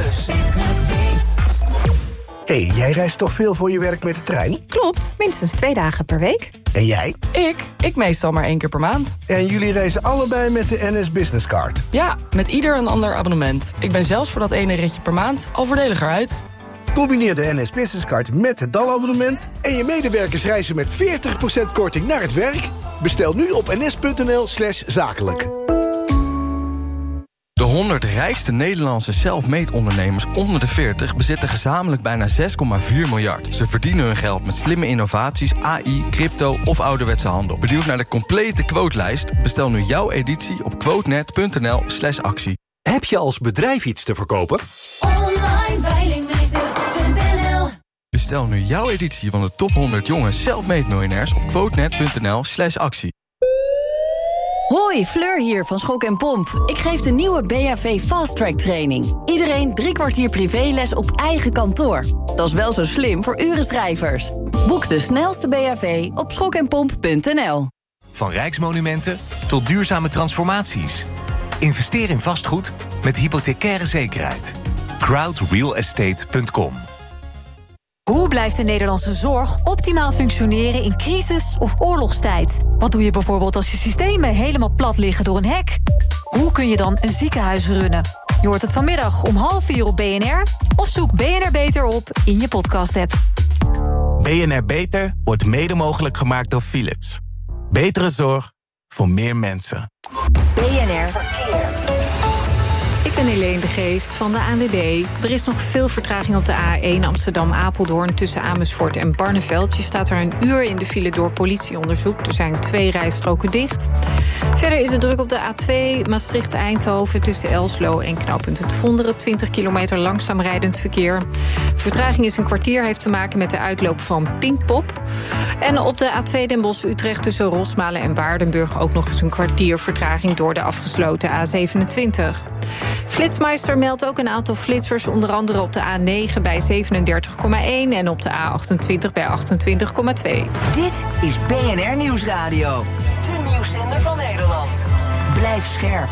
Hey, jij reist toch veel voor je werk met de trein? Klopt, minstens 2 dagen per week. En jij? Ik meestal maar 1 keer per maand. En jullie reizen allebei met de NS Business Card? Ja, met ieder een ander abonnement. Ik ben zelfs voor dat ene ritje per maand al voordeliger uit. Combineer de NS Business Card met het DAL-abonnement en je medewerkers reizen met 40% korting naar het werk? Bestel nu op ns.nl/zakelijk. De 100 rijkste Nederlandse self-made ondernemers onder de 40... bezitten gezamenlijk bijna 6,4 miljard. Ze verdienen hun geld met slimme innovaties, AI, crypto of ouderwetse handel. Benieuwd naar de complete quotelijst? Bestel nu jouw editie op quotenet.nl/actie. Heb je als bedrijf iets te verkopen? Online veilingmeester.nl. Bestel nu jouw editie van de top 100 jonge self-made miljonairs op quotenet.nl/actie. Hoi, Fleur hier van Schok en Pomp. Ik geef de nieuwe BHV Fast Track training. Iedereen 3 kwartier privéles op eigen kantoor. Dat is wel zo slim voor urenschrijvers. Boek de snelste BHV op schokenpomp.nl. Van rijksmonumenten tot duurzame transformaties. Investeer in vastgoed met hypothecaire zekerheid. crowdrealestate.com. Hoe blijft de Nederlandse zorg optimaal functioneren in crisis- of oorlogstijd? Wat doe je bijvoorbeeld als je systemen helemaal plat liggen door een hek? Hoe kun je dan een ziekenhuis runnen? Je hoort het vanmiddag om 3:30 op BNR... of zoek BNR Beter op in je podcast-app. BNR Beter wordt mede mogelijk gemaakt door Philips. Betere zorg voor meer mensen. BNR Verkeer. Ik ben Helene de Geest van de ANWB. Er is nog veel vertraging op de A1 Amsterdam-Apeldoorn tussen Amersfoort en Barneveld. Je staat er 1 uur in de file door politieonderzoek. Er zijn 2 rijstroken dicht. Verder is het druk op de A2 Maastricht-Eindhoven tussen Elslo en knooppunt Het Vonderen. 20 kilometer langzaam rijdend verkeer. De vertraging is een kwartier, heeft te maken met de uitloop van Pinkpop. En op de A2 Den Bosch-Utrecht tussen Rosmalen en Waardenburg ook nog eens een kwartier vertraging door de afgesloten A27. Flitsmeister meldt ook een aantal flitsers, onder andere op de A9 bij 37,1 en op de A28 bij 28,2. Dit is BNR Nieuwsradio. De nieuwszender van Nederland. Blijf scherp.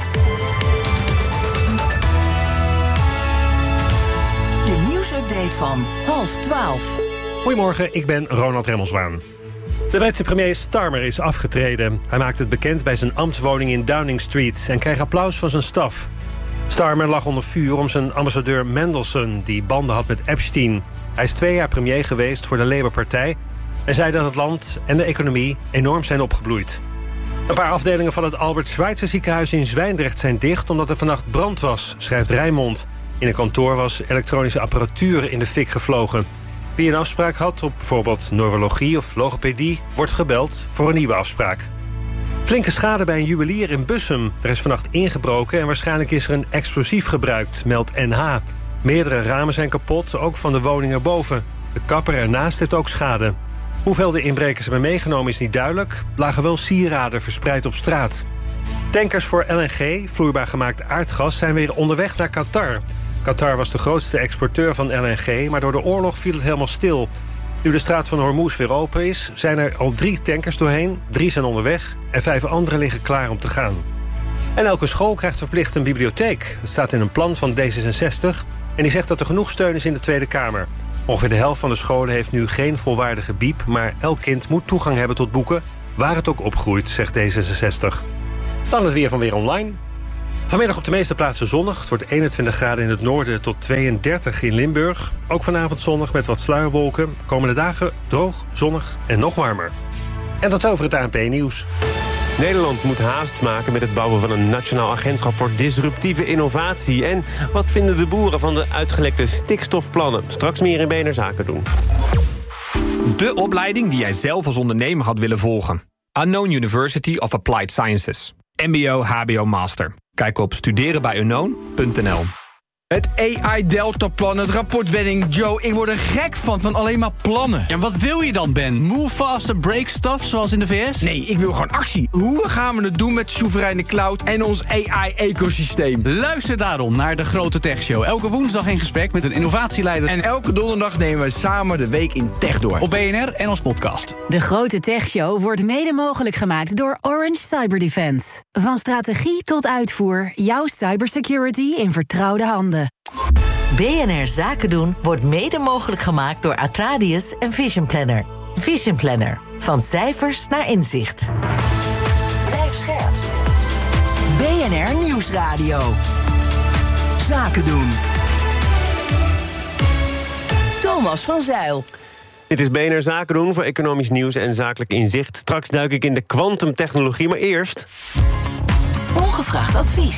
De nieuwsupdate van 11:30. Goedemorgen, ik ben Ronald Remmelswaan. De Britse premier Starmer is afgetreden. Hij maakte het bekend bij zijn ambtswoning in Downing Street en kreeg applaus van zijn staf. Starmer lag onder vuur om zijn ambassadeur Mendelssohn, die banden had met Epstein. Hij is 2 jaar premier geweest voor de Labour-partij en zei dat het land en de economie enorm zijn opgebloeid. Een paar afdelingen van het Albert Schweitzer ziekenhuis in Zwijndrecht zijn dicht omdat er vannacht brand was, schrijft Rijnmond. In een kantoor was elektronische apparatuur in de fik gevlogen. Wie een afspraak had op bijvoorbeeld neurologie of logopedie wordt gebeld voor een nieuwe afspraak. Flinke schade bij een juwelier in Bussum. Er is vannacht ingebroken en waarschijnlijk is er een explosief gebruikt, meldt NH. Meerdere ramen zijn kapot, ook van de woning erboven. De kapper ernaast heeft ook schade. Hoeveel de inbrekers hebben meegenomen is niet duidelijk. Lagen wel sieraden verspreid op straat. Tankers voor LNG, vloeibaar gemaakt aardgas, zijn weer onderweg naar Qatar. Qatar was de grootste exporteur van LNG, maar door de oorlog viel het helemaal stil. Nu de straat van Hormuz weer open is, zijn er al 3 tankers doorheen. 3 zijn onderweg en 5 andere liggen klaar om te gaan. En elke school krijgt verplicht een bibliotheek. Dat staat in een plan van D66 en die zegt dat er genoeg steun is in de Tweede Kamer. Ongeveer de helft van de scholen heeft nu geen volwaardige bieb, maar elk kind moet toegang hebben tot boeken, waar het ook opgroeit, zegt D66. Dan het weer van Weer Online. Vanmiddag op de meeste plaatsen zonnig. Het wordt 21 graden in het noorden tot 32 in Limburg. Ook vanavond zonnig met wat sluierwolken. Komende dagen droog, zonnig en nog warmer. En tot over het ANP-nieuws. Nederland moet haast maken met het bouwen van een nationaal agentschap voor disruptieve innovatie. En wat vinden de boeren van de uitgelekte stikstofplannen? Straks meer in BNR Zaken doen. De opleiding die jij zelf als ondernemer had willen volgen. Unknown University of Applied Sciences. MBO, HBO, Master. Kijk op studerenbijunknown.nl. Het AI-deltaplan, het rapportwending. Joe, ik word er gek van alleen maar plannen. Ja, wat wil je dan, Ben? Move fast and break stuff, zoals in de VS? Nee, ik wil gewoon actie. Hoe gaan we het doen met soevereine cloud en ons AI-ecosysteem? Luister daarom naar De Grote Tech Show. Elke woensdag in gesprek met een innovatieleider. En elke donderdag nemen we samen de week in tech door. Op BNR en als podcast. De Grote Tech Show wordt mede mogelijk gemaakt door Orange Cyber Defense. Van strategie tot uitvoer, jouw cybersecurity in vertrouwde handen. BNR Zaken doen wordt mede mogelijk gemaakt door Atradius en Vision Planner. Vision Planner. Van cijfers naar inzicht. Blijf scherp. BNR Nieuwsradio. Zaken doen. Thomas van Zijl. Dit is BNR Zaken doen voor economisch nieuws en zakelijk inzicht. Straks duik ik in de kwantumtechnologie, maar eerst... Ongevraagd advies.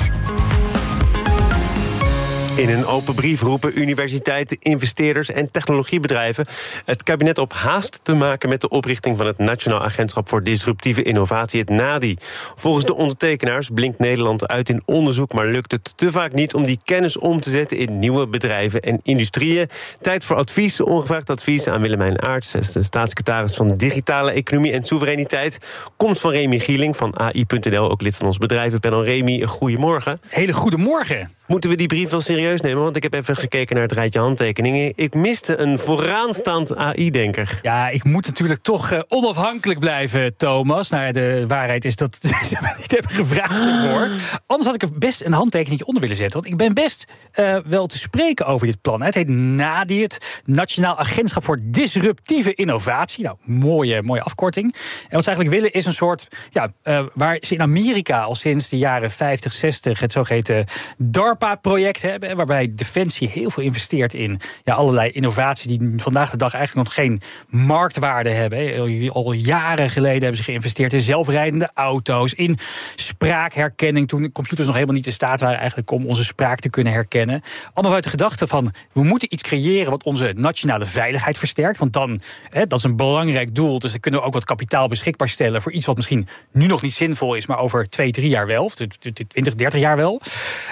In een open brief roepen universiteiten, investeerders en technologiebedrijven het kabinet op haast te maken met de oprichting van het Nationaal Agentschap voor Disruptieve Innovatie, het NADI. Volgens de ondertekenaars blinkt Nederland uit in onderzoek, maar lukt het te vaak niet om die kennis om te zetten in nieuwe bedrijven en industrieën. Tijd voor advies, ongevraagd advies aan Willemijn Aarts, de staatssecretaris van Digitale Economie en Soevereiniteit. Komt van Remy Gieling van AI.nl, ook lid van ons bedrijvenpanel. Remy, goedemorgen. Hele goedemorgen. Moeten we die brief wel serieus nemen? Want ik heb even gekeken naar het rijtje handtekeningen. Ik miste een vooraanstaand AI-denker. Ja, ik moet natuurlijk toch onafhankelijk blijven, Thomas. Nou, de waarheid is dat ze me niet hebben gevraagd ervoor. Anders had ik er best een handtekeningetje onder willen zetten. Want ik ben best wel te spreken over dit plan. Het heet NADI, het Nationaal Agentschap voor Disruptieve Innovatie. Nou, mooie afkorting. En wat ze eigenlijk willen is een soort... waar ze in Amerika al sinds de jaren 50, 60... het zogeheten DARPA-project hebben, waarbij Defensie heel veel investeert in allerlei innovaties die vandaag de dag eigenlijk nog geen marktwaarde hebben. Al jaren geleden hebben ze geïnvesteerd in zelfrijdende auto's, in spraakherkenning, toen de computers nog helemaal niet in staat waren eigenlijk om onze spraak te kunnen herkennen. Allemaal uit de gedachte van, we moeten iets creëren wat onze nationale veiligheid versterkt, want dan, dat is een belangrijk doel, dus dan kunnen we ook wat kapitaal beschikbaar stellen voor iets wat misschien nu nog niet zinvol is, maar over 2-3 jaar wel, of 20, 30 jaar wel.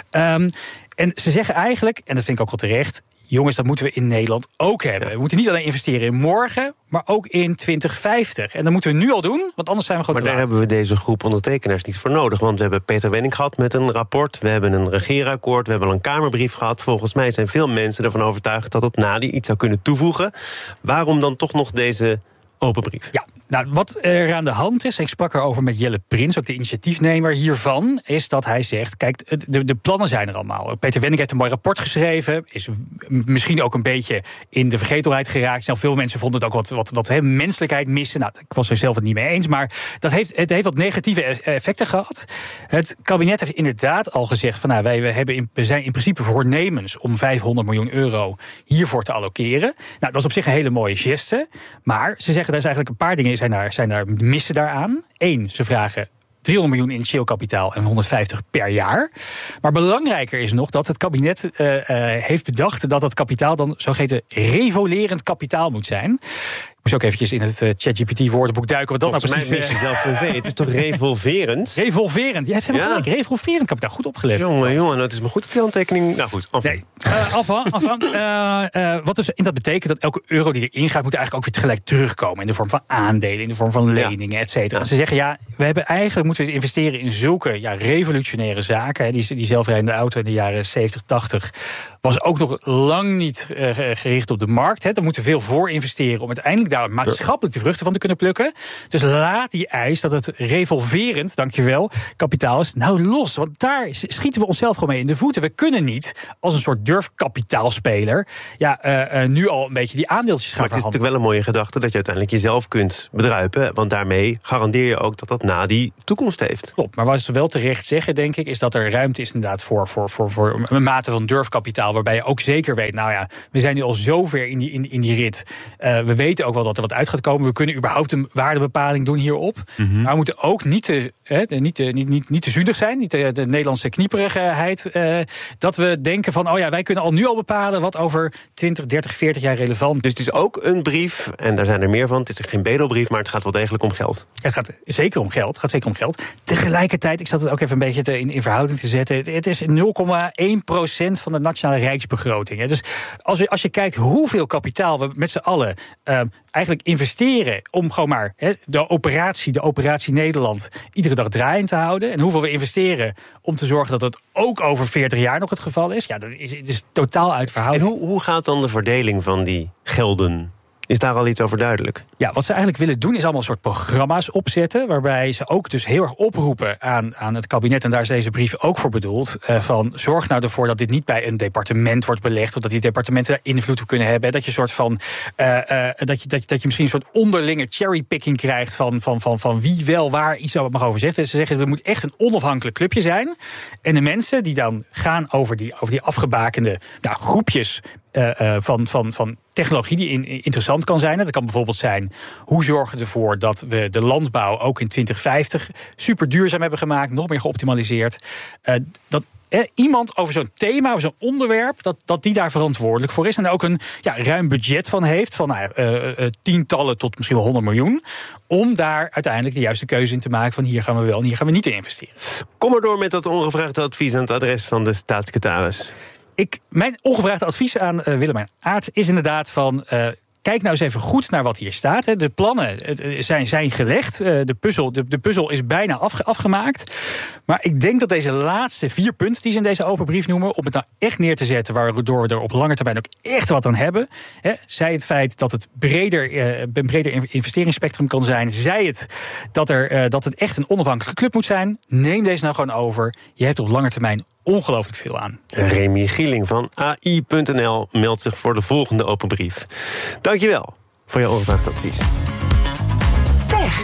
En ze zeggen eigenlijk, en dat vind ik ook wel terecht, jongens, dat moeten we in Nederland ook hebben. We moeten niet alleen investeren in morgen, maar ook in 2050. En dat moeten we nu al doen, want anders zijn we gewoon te laat. Maar daar hebben we deze groep ondertekenaars niet voor nodig. Want we hebben Peter Wenning gehad met een rapport. We hebben een regeerakkoord, we hebben al een Kamerbrief gehad. Volgens mij zijn veel mensen ervan overtuigd dat het NADI iets zou kunnen toevoegen. Waarom dan toch nog deze open brief? Ja. Nou, wat er aan de hand is, ik sprak erover met Jelle Prins, ook de initiatiefnemer hiervan, is dat hij zegt, kijk, de plannen zijn er allemaal. Peter Wenning heeft een mooi rapport geschreven, is misschien ook een beetje in de vergetelheid geraakt. Nou, veel mensen vonden het ook wat menselijkheid missen. Nou, ik was er zelf het niet mee eens, maar het heeft wat negatieve effecten gehad. Het kabinet heeft inderdaad al gezegd van, we zijn in principe voornemens om 500 miljoen euro hiervoor te allokeren. Nou, dat is op zich een hele mooie geste, maar ze zeggen, daar is eigenlijk een paar dingen zijn daar missen daaraan. 1, ze vragen 300 miljoen initieel kapitaal en 150 per jaar. Maar belangrijker is nog dat het kabinet heeft bedacht dat het kapitaal dan zogeheten revolerend kapitaal moet zijn. Ik moest ook eventjes in het ChatGPT-woordenboek duiken. Wat dat nou precies is. Zelf het is toch revolverend? Revolverend. Ja, het is helemaal gelijk. Revolverend. Ik heb daar goed opgelet. Jongen, dat is maar goed dat die handtekening. Nou goed, wat dus dat betekent dat elke euro die erin gaat, moet eigenlijk ook weer tegelijk terugkomen. In de vorm van aandelen, in de vorm van leningen, et cetera. Ze zeggen, moeten we investeren in zulke revolutionaire zaken. Die zelfrijdende auto in de jaren 70, 80 was ook nog lang niet gericht op de markt. Daar moeten we veel voor investeren om uiteindelijk daar maatschappelijk de vruchten van te kunnen plukken. Dus laat die eis dat het revolverend, dankjewel, kapitaal is, nou los. Want daar schieten we onszelf gewoon mee in de voeten. We kunnen niet als een soort durfkapitaalspeler nu al een beetje die aandeeltjes gaan verhandelen. Maar het is natuurlijk wel een mooie gedachte dat je uiteindelijk jezelf kunt bedruipen. Want daarmee garandeer je ook dat na die toekomst heeft. Klopt, maar wat ze wel terecht zeggen, denk ik, is dat er ruimte is inderdaad voor een mate van durfkapitaal. Waarbij je ook zeker weet, we zijn nu al zover in die rit. We weten ook wel dat er wat uit gaat komen. We kunnen überhaupt een waardebepaling doen hierop. Mm-hmm. Maar we moeten ook niet te zuinig zijn. Niet de Nederlandse knieperigheid. Dat we denken van, wij kunnen al nu al bepalen wat over 20, 30, 40 jaar relevant is. Dus het is ook een brief, en daar zijn er meer van. Het is geen bedelbrief, maar het gaat wel degelijk om geld. Het gaat zeker om geld. Tegelijkertijd, ik zat het ook even een beetje in verhouding te zetten. Het is 0,1% van de nationale rijksbegroting. Dus als je kijkt hoeveel kapitaal we met z'n allen eigenlijk investeren om gewoon maar de operatie Nederland iedere dag draaiend te houden. En hoeveel we investeren om te zorgen dat het ook over 40 jaar nog het geval is. Ja, dat is totaal uit verhouding. En hoe gaat dan de verdeling van die gelden? Is daar al iets over duidelijk? Ja, wat ze eigenlijk willen doen is allemaal een soort programma's opzetten, waarbij ze ook dus heel erg oproepen aan het kabinet, en daar is deze brief ook voor bedoeld, van zorg nou ervoor dat dit niet bij een departement wordt belegd, of dat die departementen daar invloed op kunnen hebben. Dat je soort van dat je misschien een soort onderlinge cherrypicking krijgt van wie wel waar iets mag over zeggen. Ze zeggen, er moet echt een onafhankelijk clubje zijn. En de mensen die dan gaan over die afgebakende groepjes van technologie die interessant kan zijn. Dat kan bijvoorbeeld zijn, hoe zorgen we ervoor dat we de landbouw ook in 2050 super duurzaam hebben gemaakt, nog meer geoptimaliseerd. Dat iemand over zo'n thema, over zo'n onderwerp, dat die daar verantwoordelijk voor is en daar ook een ruim budget van heeft, van tientallen tot misschien wel 100 miljoen, om daar uiteindelijk de juiste keuze in te maken van hier gaan we wel en hier gaan we niet in investeren. Kom maar door met dat ongevraagde advies aan het adres van de staatssecretaris. Mijn ongevraagde advies aan Willemijn Aarts is inderdaad van, kijk nou eens even goed naar wat hier staat. De plannen zijn gelegd. De puzzel is bijna afgemaakt. Maar ik denk dat deze laatste 4 punten die ze in deze open brief noemen, om het nou echt neer te zetten, waardoor we er op lange termijn ook echt wat aan hebben. Zij het feit dat het een breder investeringsspectrum kan zijn. Zij het dat het echt een onafhankelijke club moet zijn. Neem deze nou gewoon over. Je hebt op lange termijn ongelooflijk veel aan. Remy Gieling van AI.nl meldt zich voor de volgende open brief. Dankjewel voor je ongevraagd advies. Tech.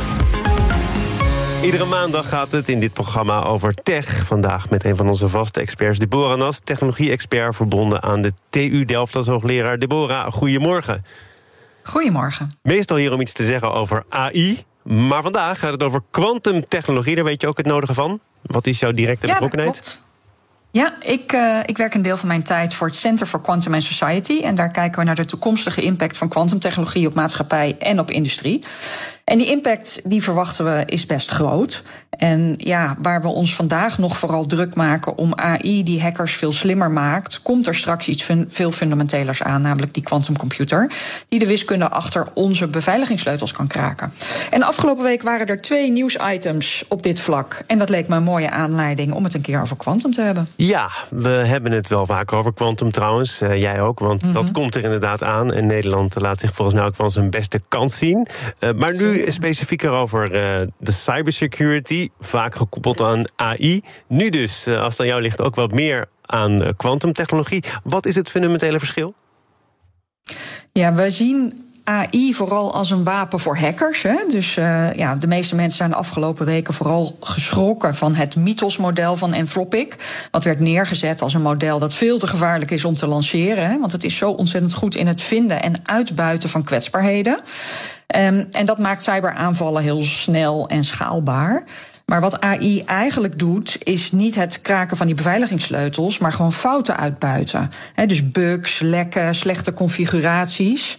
Iedere maandag gaat het in dit programma over tech. Vandaag met een van onze vaste experts, Deborah Nas, technologie-expert verbonden aan de TU Delft als hoogleraar. Deborah, goedemorgen. Goedemorgen. Meestal hier om iets te zeggen over AI, maar vandaag gaat het over kwantumtechnologie. Daar weet je ook het nodige van. Wat is jouw directe betrokkenheid? Dat klopt. Ja, ik werk een deel van mijn tijd voor het Center for Quantum and Society. En daar kijken we naar de toekomstige impact van kwantumtechnologie op maatschappij en op industrie. En die impact, die verwachten we, is best groot. En waar we ons vandaag nog vooral druk maken om AI die hackers veel slimmer maakt, komt er straks iets veel fundamentelers aan, namelijk die quantumcomputer, die de wiskunde achter onze beveiligingssleutels kan kraken. En afgelopen week waren er 2 nieuwsitems op dit vlak. En dat leek me een mooie aanleiding om het een keer over quantum te hebben. Ja, we hebben het wel vaker over quantum trouwens. Jij ook, want dat komt er inderdaad aan. En Nederland laat zich volgens mij ook van zijn beste kant zien. Maar nu specifieker over de cybersecurity, vaak gekoppeld aan AI. Nu dus, als het aan jou ligt, ook wat meer aan kwantumtechnologie. Wat is het fundamentele verschil? Ja, we zien AI vooral als een wapen voor hackers. Dus de meeste mensen zijn de afgelopen weken vooral geschrokken van het Mythos-model van Anthropic. Wat werd neergezet als een model dat veel te gevaarlijk is om te lanceren. Want het is zo ontzettend goed in het vinden en uitbuiten van kwetsbaarheden. En dat maakt cyberaanvallen heel snel en schaalbaar. Maar wat AI eigenlijk doet, is niet het kraken van die beveiligingssleutels, maar gewoon fouten uitbuiten. Dus bugs, lekken, slechte configuraties.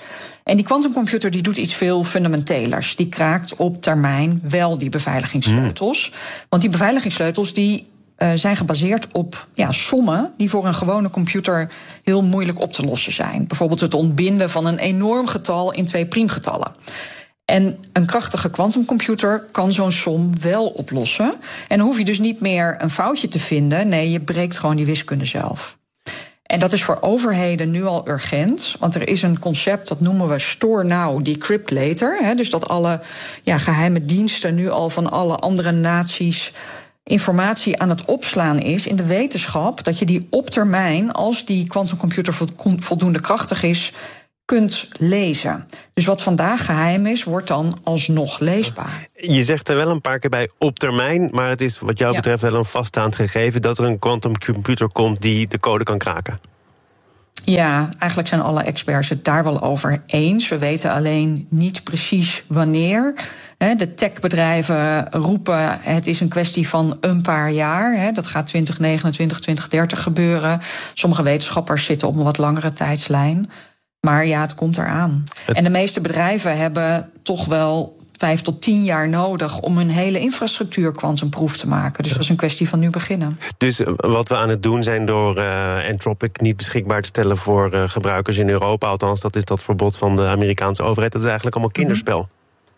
En die quantumcomputer die doet iets veel fundamentelers. Die kraakt op termijn wel die beveiligingssleutels. Want die beveiligingssleutels die zijn gebaseerd op sommen die voor een gewone computer heel moeilijk op te lossen zijn. Bijvoorbeeld het ontbinden van een enorm getal in 2 priemgetallen. En een krachtige quantumcomputer kan zo'n som wel oplossen. En dan hoef je dus niet meer een foutje te vinden. Nee, je breekt gewoon die wiskunde zelf. En dat is voor overheden nu al urgent. Want er is een concept, dat noemen we store now, decrypt later. Dus dat alle geheime diensten nu al van alle andere naties informatie aan het opslaan is in de wetenschap dat je die op termijn, als die quantumcomputer voldoende krachtig is, kunt lezen. Dus wat vandaag geheim is, wordt dan alsnog leesbaar. Je zegt er wel een paar keer bij op termijn, maar het is wat jou betreft wel een vaststaand gegeven dat er een quantumcomputer komt die de code kan kraken. Ja, eigenlijk zijn alle experts het daar wel over eens. We weten alleen niet precies wanneer. De techbedrijven roepen het is een kwestie van een paar jaar. Dat gaat 2029, 2030 gebeuren. Sommige wetenschappers zitten op een wat langere tijdslijn. Maar ja, het komt eraan. En de meeste bedrijven hebben toch wel 5 tot 10 jaar nodig om hun hele infrastructuur quantumproof te maken. Dus dat is een kwestie van nu beginnen. Dus wat we aan het doen zijn door Anthropic niet beschikbaar te stellen voor gebruikers in Europa, althans dat is dat verbod van de Amerikaanse overheid, dat is eigenlijk allemaal kinderspel.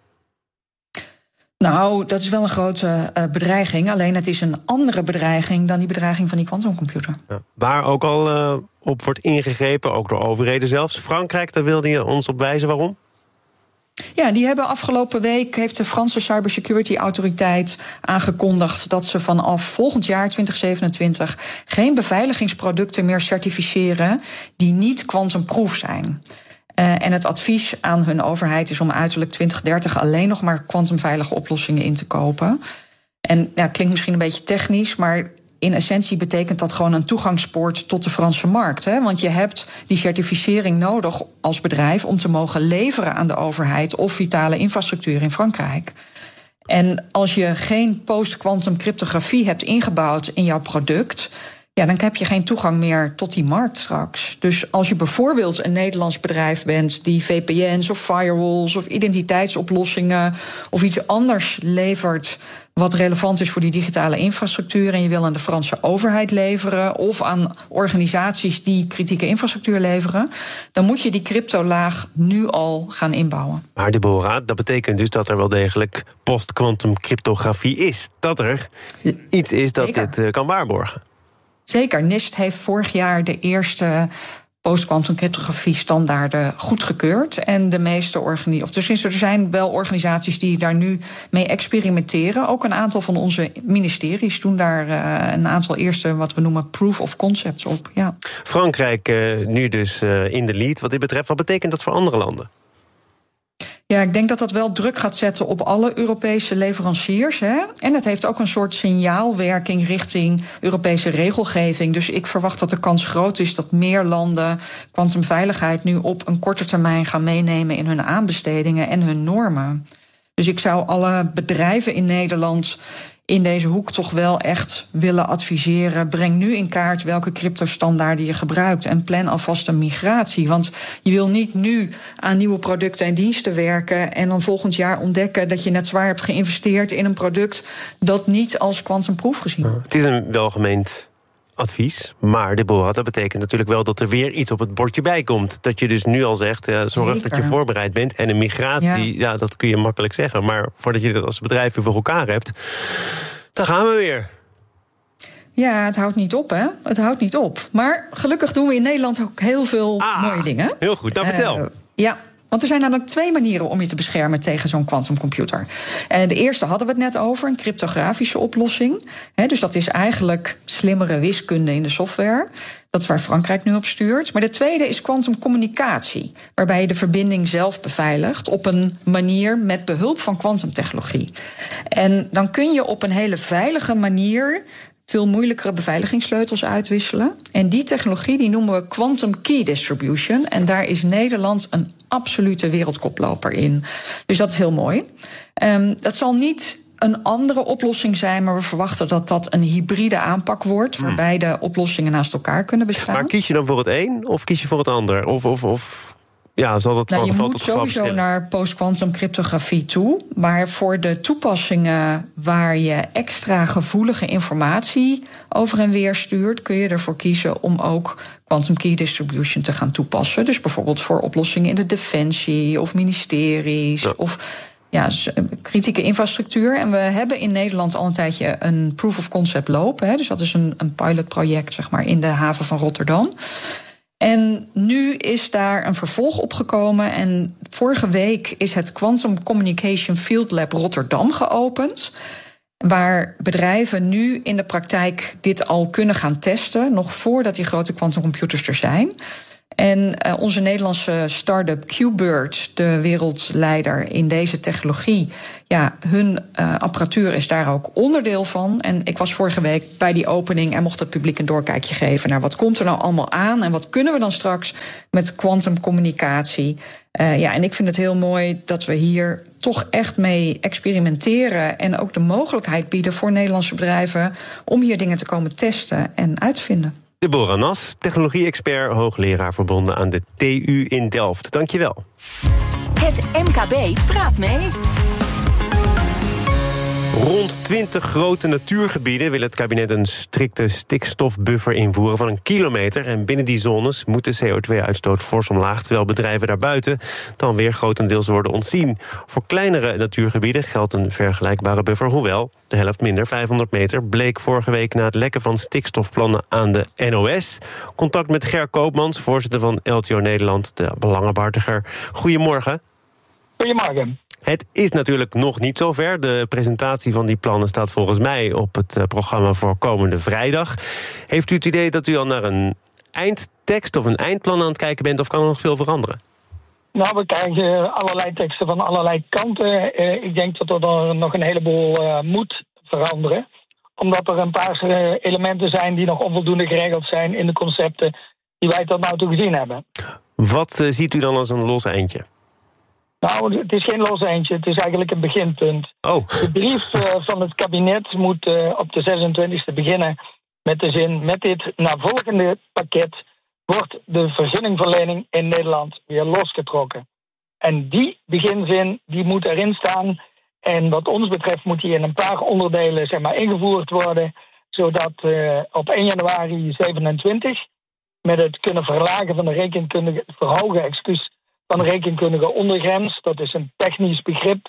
Nou, dat is wel een grote bedreiging. Alleen het is een andere bedreiging dan die bedreiging van die quantumcomputer. Ja, waar ook al op wordt ingegrepen, ook door overheden zelfs. Frankrijk, daar wilde je ons op wijzen. Waarom? Ja, die hebben afgelopen week, heeft de Franse Cybersecurity Autoriteit aangekondigd dat ze vanaf volgend jaar, 2027, geen beveiligingsproducten meer certificeren die niet quantumproof zijn. En het advies aan hun overheid is om uiterlijk 2030 alleen nog maar quantumveilige oplossingen in te kopen. En klinkt misschien een beetje technisch, maar in essentie betekent dat gewoon een toegangspoort tot de Franse markt. Want je hebt die certificering nodig als bedrijf om te mogen leveren aan de overheid of vitale infrastructuur in Frankrijk. En als je geen post-quantum cryptografie hebt ingebouwd in jouw product, dan heb je geen toegang meer tot die markt straks. Dus als je bijvoorbeeld een Nederlands bedrijf bent die VPN's of firewalls of identiteitsoplossingen of iets anders levert wat relevant is voor die digitale infrastructuur en je wil aan de Franse overheid leveren of aan organisaties die kritieke infrastructuur leveren, dan moet je die cryptolaag nu al gaan inbouwen. Maar Deborah, dat betekent dus dat er wel degelijk post-quantum cryptografie is. Dat er iets is dat dit kan waarborgen. Zeker. NIST heeft vorig jaar de eerste post-quantum cryptografie standaarden goedgekeurd. En de meeste dus er zijn wel organisaties die daar nu mee experimenteren. Ook een aantal van onze ministeries doen daar een aantal eerste wat we noemen proof of concepts op. Ja. Frankrijk nu dus in de lead wat dit betreft. Wat betekent dat voor andere landen? Ja, ik denk dat dat wel druk gaat zetten op alle Europese leveranciers. En het heeft ook een soort signaalwerking richting Europese regelgeving. Dus ik verwacht dat de kans groot is dat meer landen kwantumveiligheid nu op een korte termijn gaan meenemen in hun aanbestedingen en hun normen. Dus ik zou alle bedrijven in Nederland in deze hoek toch wel echt willen adviseren. Breng nu in kaart welke cryptostandaarden je gebruikt en plan alvast een migratie. Want je wil niet nu aan nieuwe producten en diensten werken en dan volgend jaar ontdekken dat je net zwaar hebt geïnvesteerd in een product dat niet als quantumproof gezien wordt. Het is een welgemeend advies, maar Deborah, dat betekent natuurlijk wel dat er weer iets op het bordje bij komt. Dat je dus nu al zegt, zorg dat je voorbereid bent. En een migratie, dat kun je makkelijk zeggen. Maar voordat je dat als bedrijf weer voor elkaar hebt, dan gaan we weer. Ja, het houdt niet op, hè? Het houdt niet op. Maar gelukkig doen we in Nederland ook heel veel mooie dingen. Heel goed, nou vertel. Want er zijn namelijk 2 manieren om je te beschermen tegen zo'n quantumcomputer. De eerste hadden we het net over, een cryptografische oplossing. Dus dat is eigenlijk slimmere wiskunde in de software. Dat is waar Frankrijk nu op stuurt. Maar de tweede is quantumcommunicatie, waarbij je de verbinding zelf beveiligt op een manier met behulp van quantumtechnologie. En dan kun je op een hele veilige manier veel moeilijkere beveiligingssleutels uitwisselen. En die technologie die noemen we quantum key distribution. En daar is Nederland een absolute wereldkoploper in. Dus dat is heel mooi. Dat zal niet een andere oplossing zijn, maar we verwachten dat dat een hybride aanpak wordt, waarbij de oplossingen naast elkaar kunnen bestaan. Maar kies je dan voor het een of kies je voor het ander? zal dat van je geval moet tot geval sowieso verschillen? naar post-quantum cryptografie toe. Maar voor de toepassingen waar je extra gevoelige informatie over en weer stuurt, kun je ervoor kiezen om ook quantum key distribution te gaan toepassen. Dus bijvoorbeeld voor oplossingen in de defensie of ministeries of kritieke infrastructuur. En we hebben in Nederland al een tijdje een proof of concept lopen. Hè. Dus dat is een pilotproject, zeg maar, in de haven van Rotterdam. En nu is daar een vervolg op gekomen. En vorige week is het Quantum Communication Field Lab Rotterdam geopend, waar bedrijven nu in de praktijk dit al kunnen gaan testen, nog voordat die grote quantumcomputers er zijn. En onze Nederlandse start-up QBird, de wereldleider in deze technologie, hun apparatuur is daar ook onderdeel van. En ik was vorige week bij die opening en mocht het publiek een doorkijkje geven naar wat komt er nou allemaal aan en wat kunnen we dan straks met quantumcommunicatie. En ik vind het heel mooi dat we hier toch echt mee experimenteren en ook de mogelijkheid bieden voor Nederlandse bedrijven om hier dingen te komen testen en uitvinden. Deborah Nas, technologie-expert, hoogleraar verbonden aan de TU in Delft. Dank je wel. Het MKB praat mee. Rond 20 grote natuurgebieden wil het kabinet een strikte stikstofbuffer invoeren van 1 kilometer. En binnen die zones moet de CO2-uitstoot fors omlaag, terwijl bedrijven daarbuiten dan weer grotendeels worden ontzien. Voor kleinere natuurgebieden geldt een vergelijkbare buffer, hoewel de helft minder, 500 meter, bleek vorige week na het lekken van stikstofplannen aan de NOS. Contact met Ger Koopmans, voorzitter van LTO Nederland, de belangenbehartiger. Goedemorgen. Goedemorgen. Het is natuurlijk nog niet zover. De presentatie van die plannen staat volgens mij op het programma voor komende vrijdag. Heeft u het idee dat u al naar een eindtekst of een eindplan aan het kijken bent, of kan er nog veel veranderen? Nou, we krijgen allerlei teksten van allerlei kanten. Ik denk dat er nog een heleboel moet veranderen. Omdat er een paar elementen zijn die nog onvoldoende geregeld zijn in de concepten die wij tot nu toe gezien hebben. Wat ziet u dan als een los eindje? Nou, het is geen los eindje. Het is eigenlijk een beginpunt. Oh. De brief van het kabinet moet op de 26e beginnen met de zin: met dit navolgende pakket wordt de vergunningverlening in Nederland weer losgetrokken. En die beginzin die moet erin staan. En wat ons betreft moet die in een paar onderdelen ingevoerd worden, zodat op 1 januari 27 met het kunnen verlagen van de rekenkundige, van de rekenkundige ondergrens, dat is een technisch begrip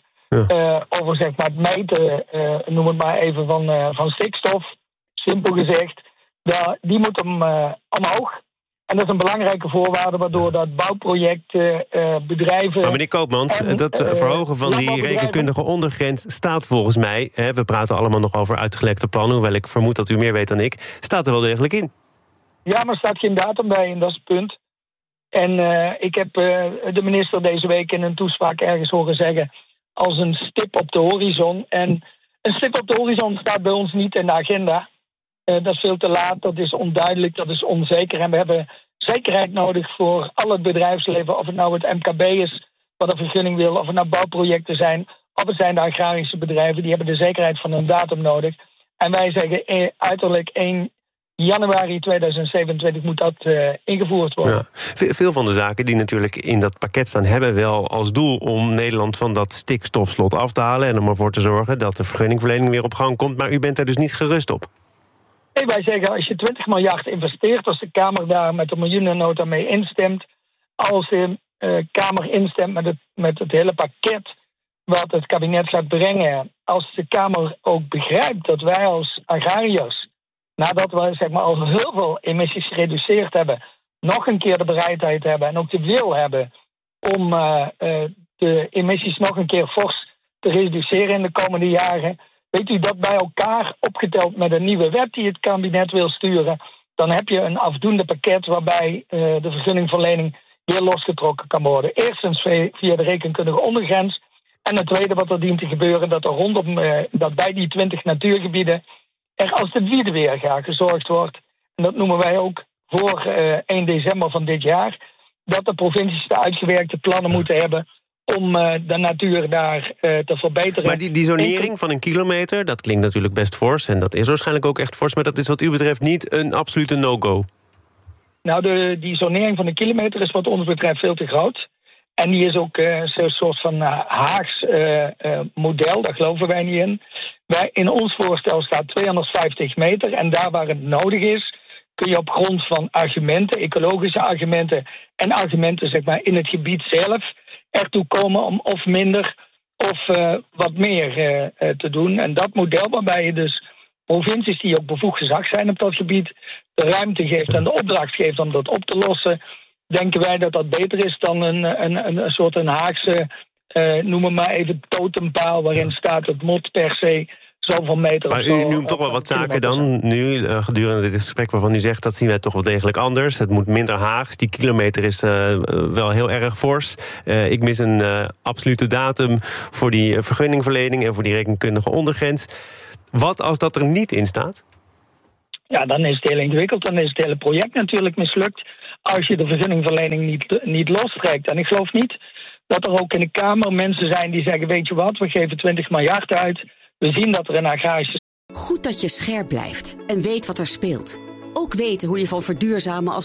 over het meten, noem het maar even, van stikstof, simpel gezegd, die moet omhoog. En dat is een belangrijke voorwaarde waardoor dat bouwproject bedrijven... Maar meneer Koopmans, dat verhogen van die rekenkundige ondergrens staat volgens mij, we praten allemaal nog over uitgelekte plannen, hoewel ik vermoed dat u meer weet dan ik, staat er wel degelijk in. Ja, maar er staat geen datum bij en dat is het punt. En ik heb de minister deze week in een toespraak ergens horen zeggen als een stip op de horizon. En een stip op de horizon staat bij ons niet in de agenda. Dat is veel te laat, dat is onduidelijk, dat is onzeker. En we hebben zekerheid nodig voor al het bedrijfsleven, of het nou het MKB is wat een vergunning wil, of het nou bouwprojecten zijn, of het zijn de agrarische bedrijven, die hebben de zekerheid van een datum nodig. En wij zeggen uiterlijk 1 januari 2027 moet dat ingevoerd worden. Ja. Veel van de zaken die natuurlijk in dat pakket staan hebben wel als doel om Nederland van dat stikstofslot af te halen en om ervoor te zorgen dat de vergunningverlening weer op gang komt. Maar u bent er dus niet gerust op? Nee, wij zeggen als je 20 miljard investeert, als de Kamer daar met een miljoenennota mee instemt, als de Kamer instemt met het hele pakket wat het kabinet gaat brengen, als de Kamer ook begrijpt dat wij als agrariërs, nadat we al heel veel emissies gereduceerd hebben, nog een keer de bereidheid hebben en ook de wil hebben om de emissies nog een keer fors te reduceren in de komende jaren. Weet u dat bij elkaar opgeteld met een nieuwe wet die het kabinet wil sturen, dan heb je een afdoende pakket waarbij de vergunningverlening weer losgetrokken kan worden. Eerstens via de rekenkundige ondergrens. En het tweede wat er dient te gebeuren, dat er rondom dat bij die 20 natuurgebieden er als de vierde weerga gezorgd wordt. En dat noemen wij ook voor 1 december van dit jaar. Dat de provincies de uitgewerkte plannen moeten hebben om de natuur daar te verbeteren. Maar die zonering van 1 kilometer, dat klinkt natuurlijk best fors. En dat is waarschijnlijk ook echt fors. Maar dat is wat u betreft niet een absolute no-go. Nou, die zonering van 1 kilometer is wat ons betreft veel te groot. En die is ook zo'n soort van Haags model, daar geloven wij niet in. In ons voorstel staat 250 meter. En daar waar het nodig is, kun je op grond van argumenten, ecologische argumenten en argumenten zeg maar, in het gebied zelf ertoe komen om of minder of wat meer te doen. En dat model waarbij je dus provincies die ook bevoegd gezag zijn op dat gebied de ruimte geeft en de opdracht geeft om dat op te lossen, denken wij dat dat beter is dan een soort Haagse, noem het maar even, totempaal waarin staat het moet per se zoveel meter. Maar u noemt toch wel wat zaken dan nu gedurende dit gesprek waarvan u zegt dat zien wij toch wel degelijk anders. Het moet minder Haags. Die kilometer is wel heel erg fors. Ik mis een absolute datum voor die vergunningverlening en voor die rekenkundige ondergrens. Wat als dat er niet in staat? Ja, dan is het heel ingewikkeld. Dan is het hele project natuurlijk mislukt als je de vergunningverlening niet lostrekt. En ik geloof niet dat er ook in de Kamer mensen zijn die zeggen, weet je wat, we geven 20 miljard uit. We zien dat er een agrarische... Goed dat je scherp blijft en weet wat er speelt. Ook weten hoe je van verduurzamen als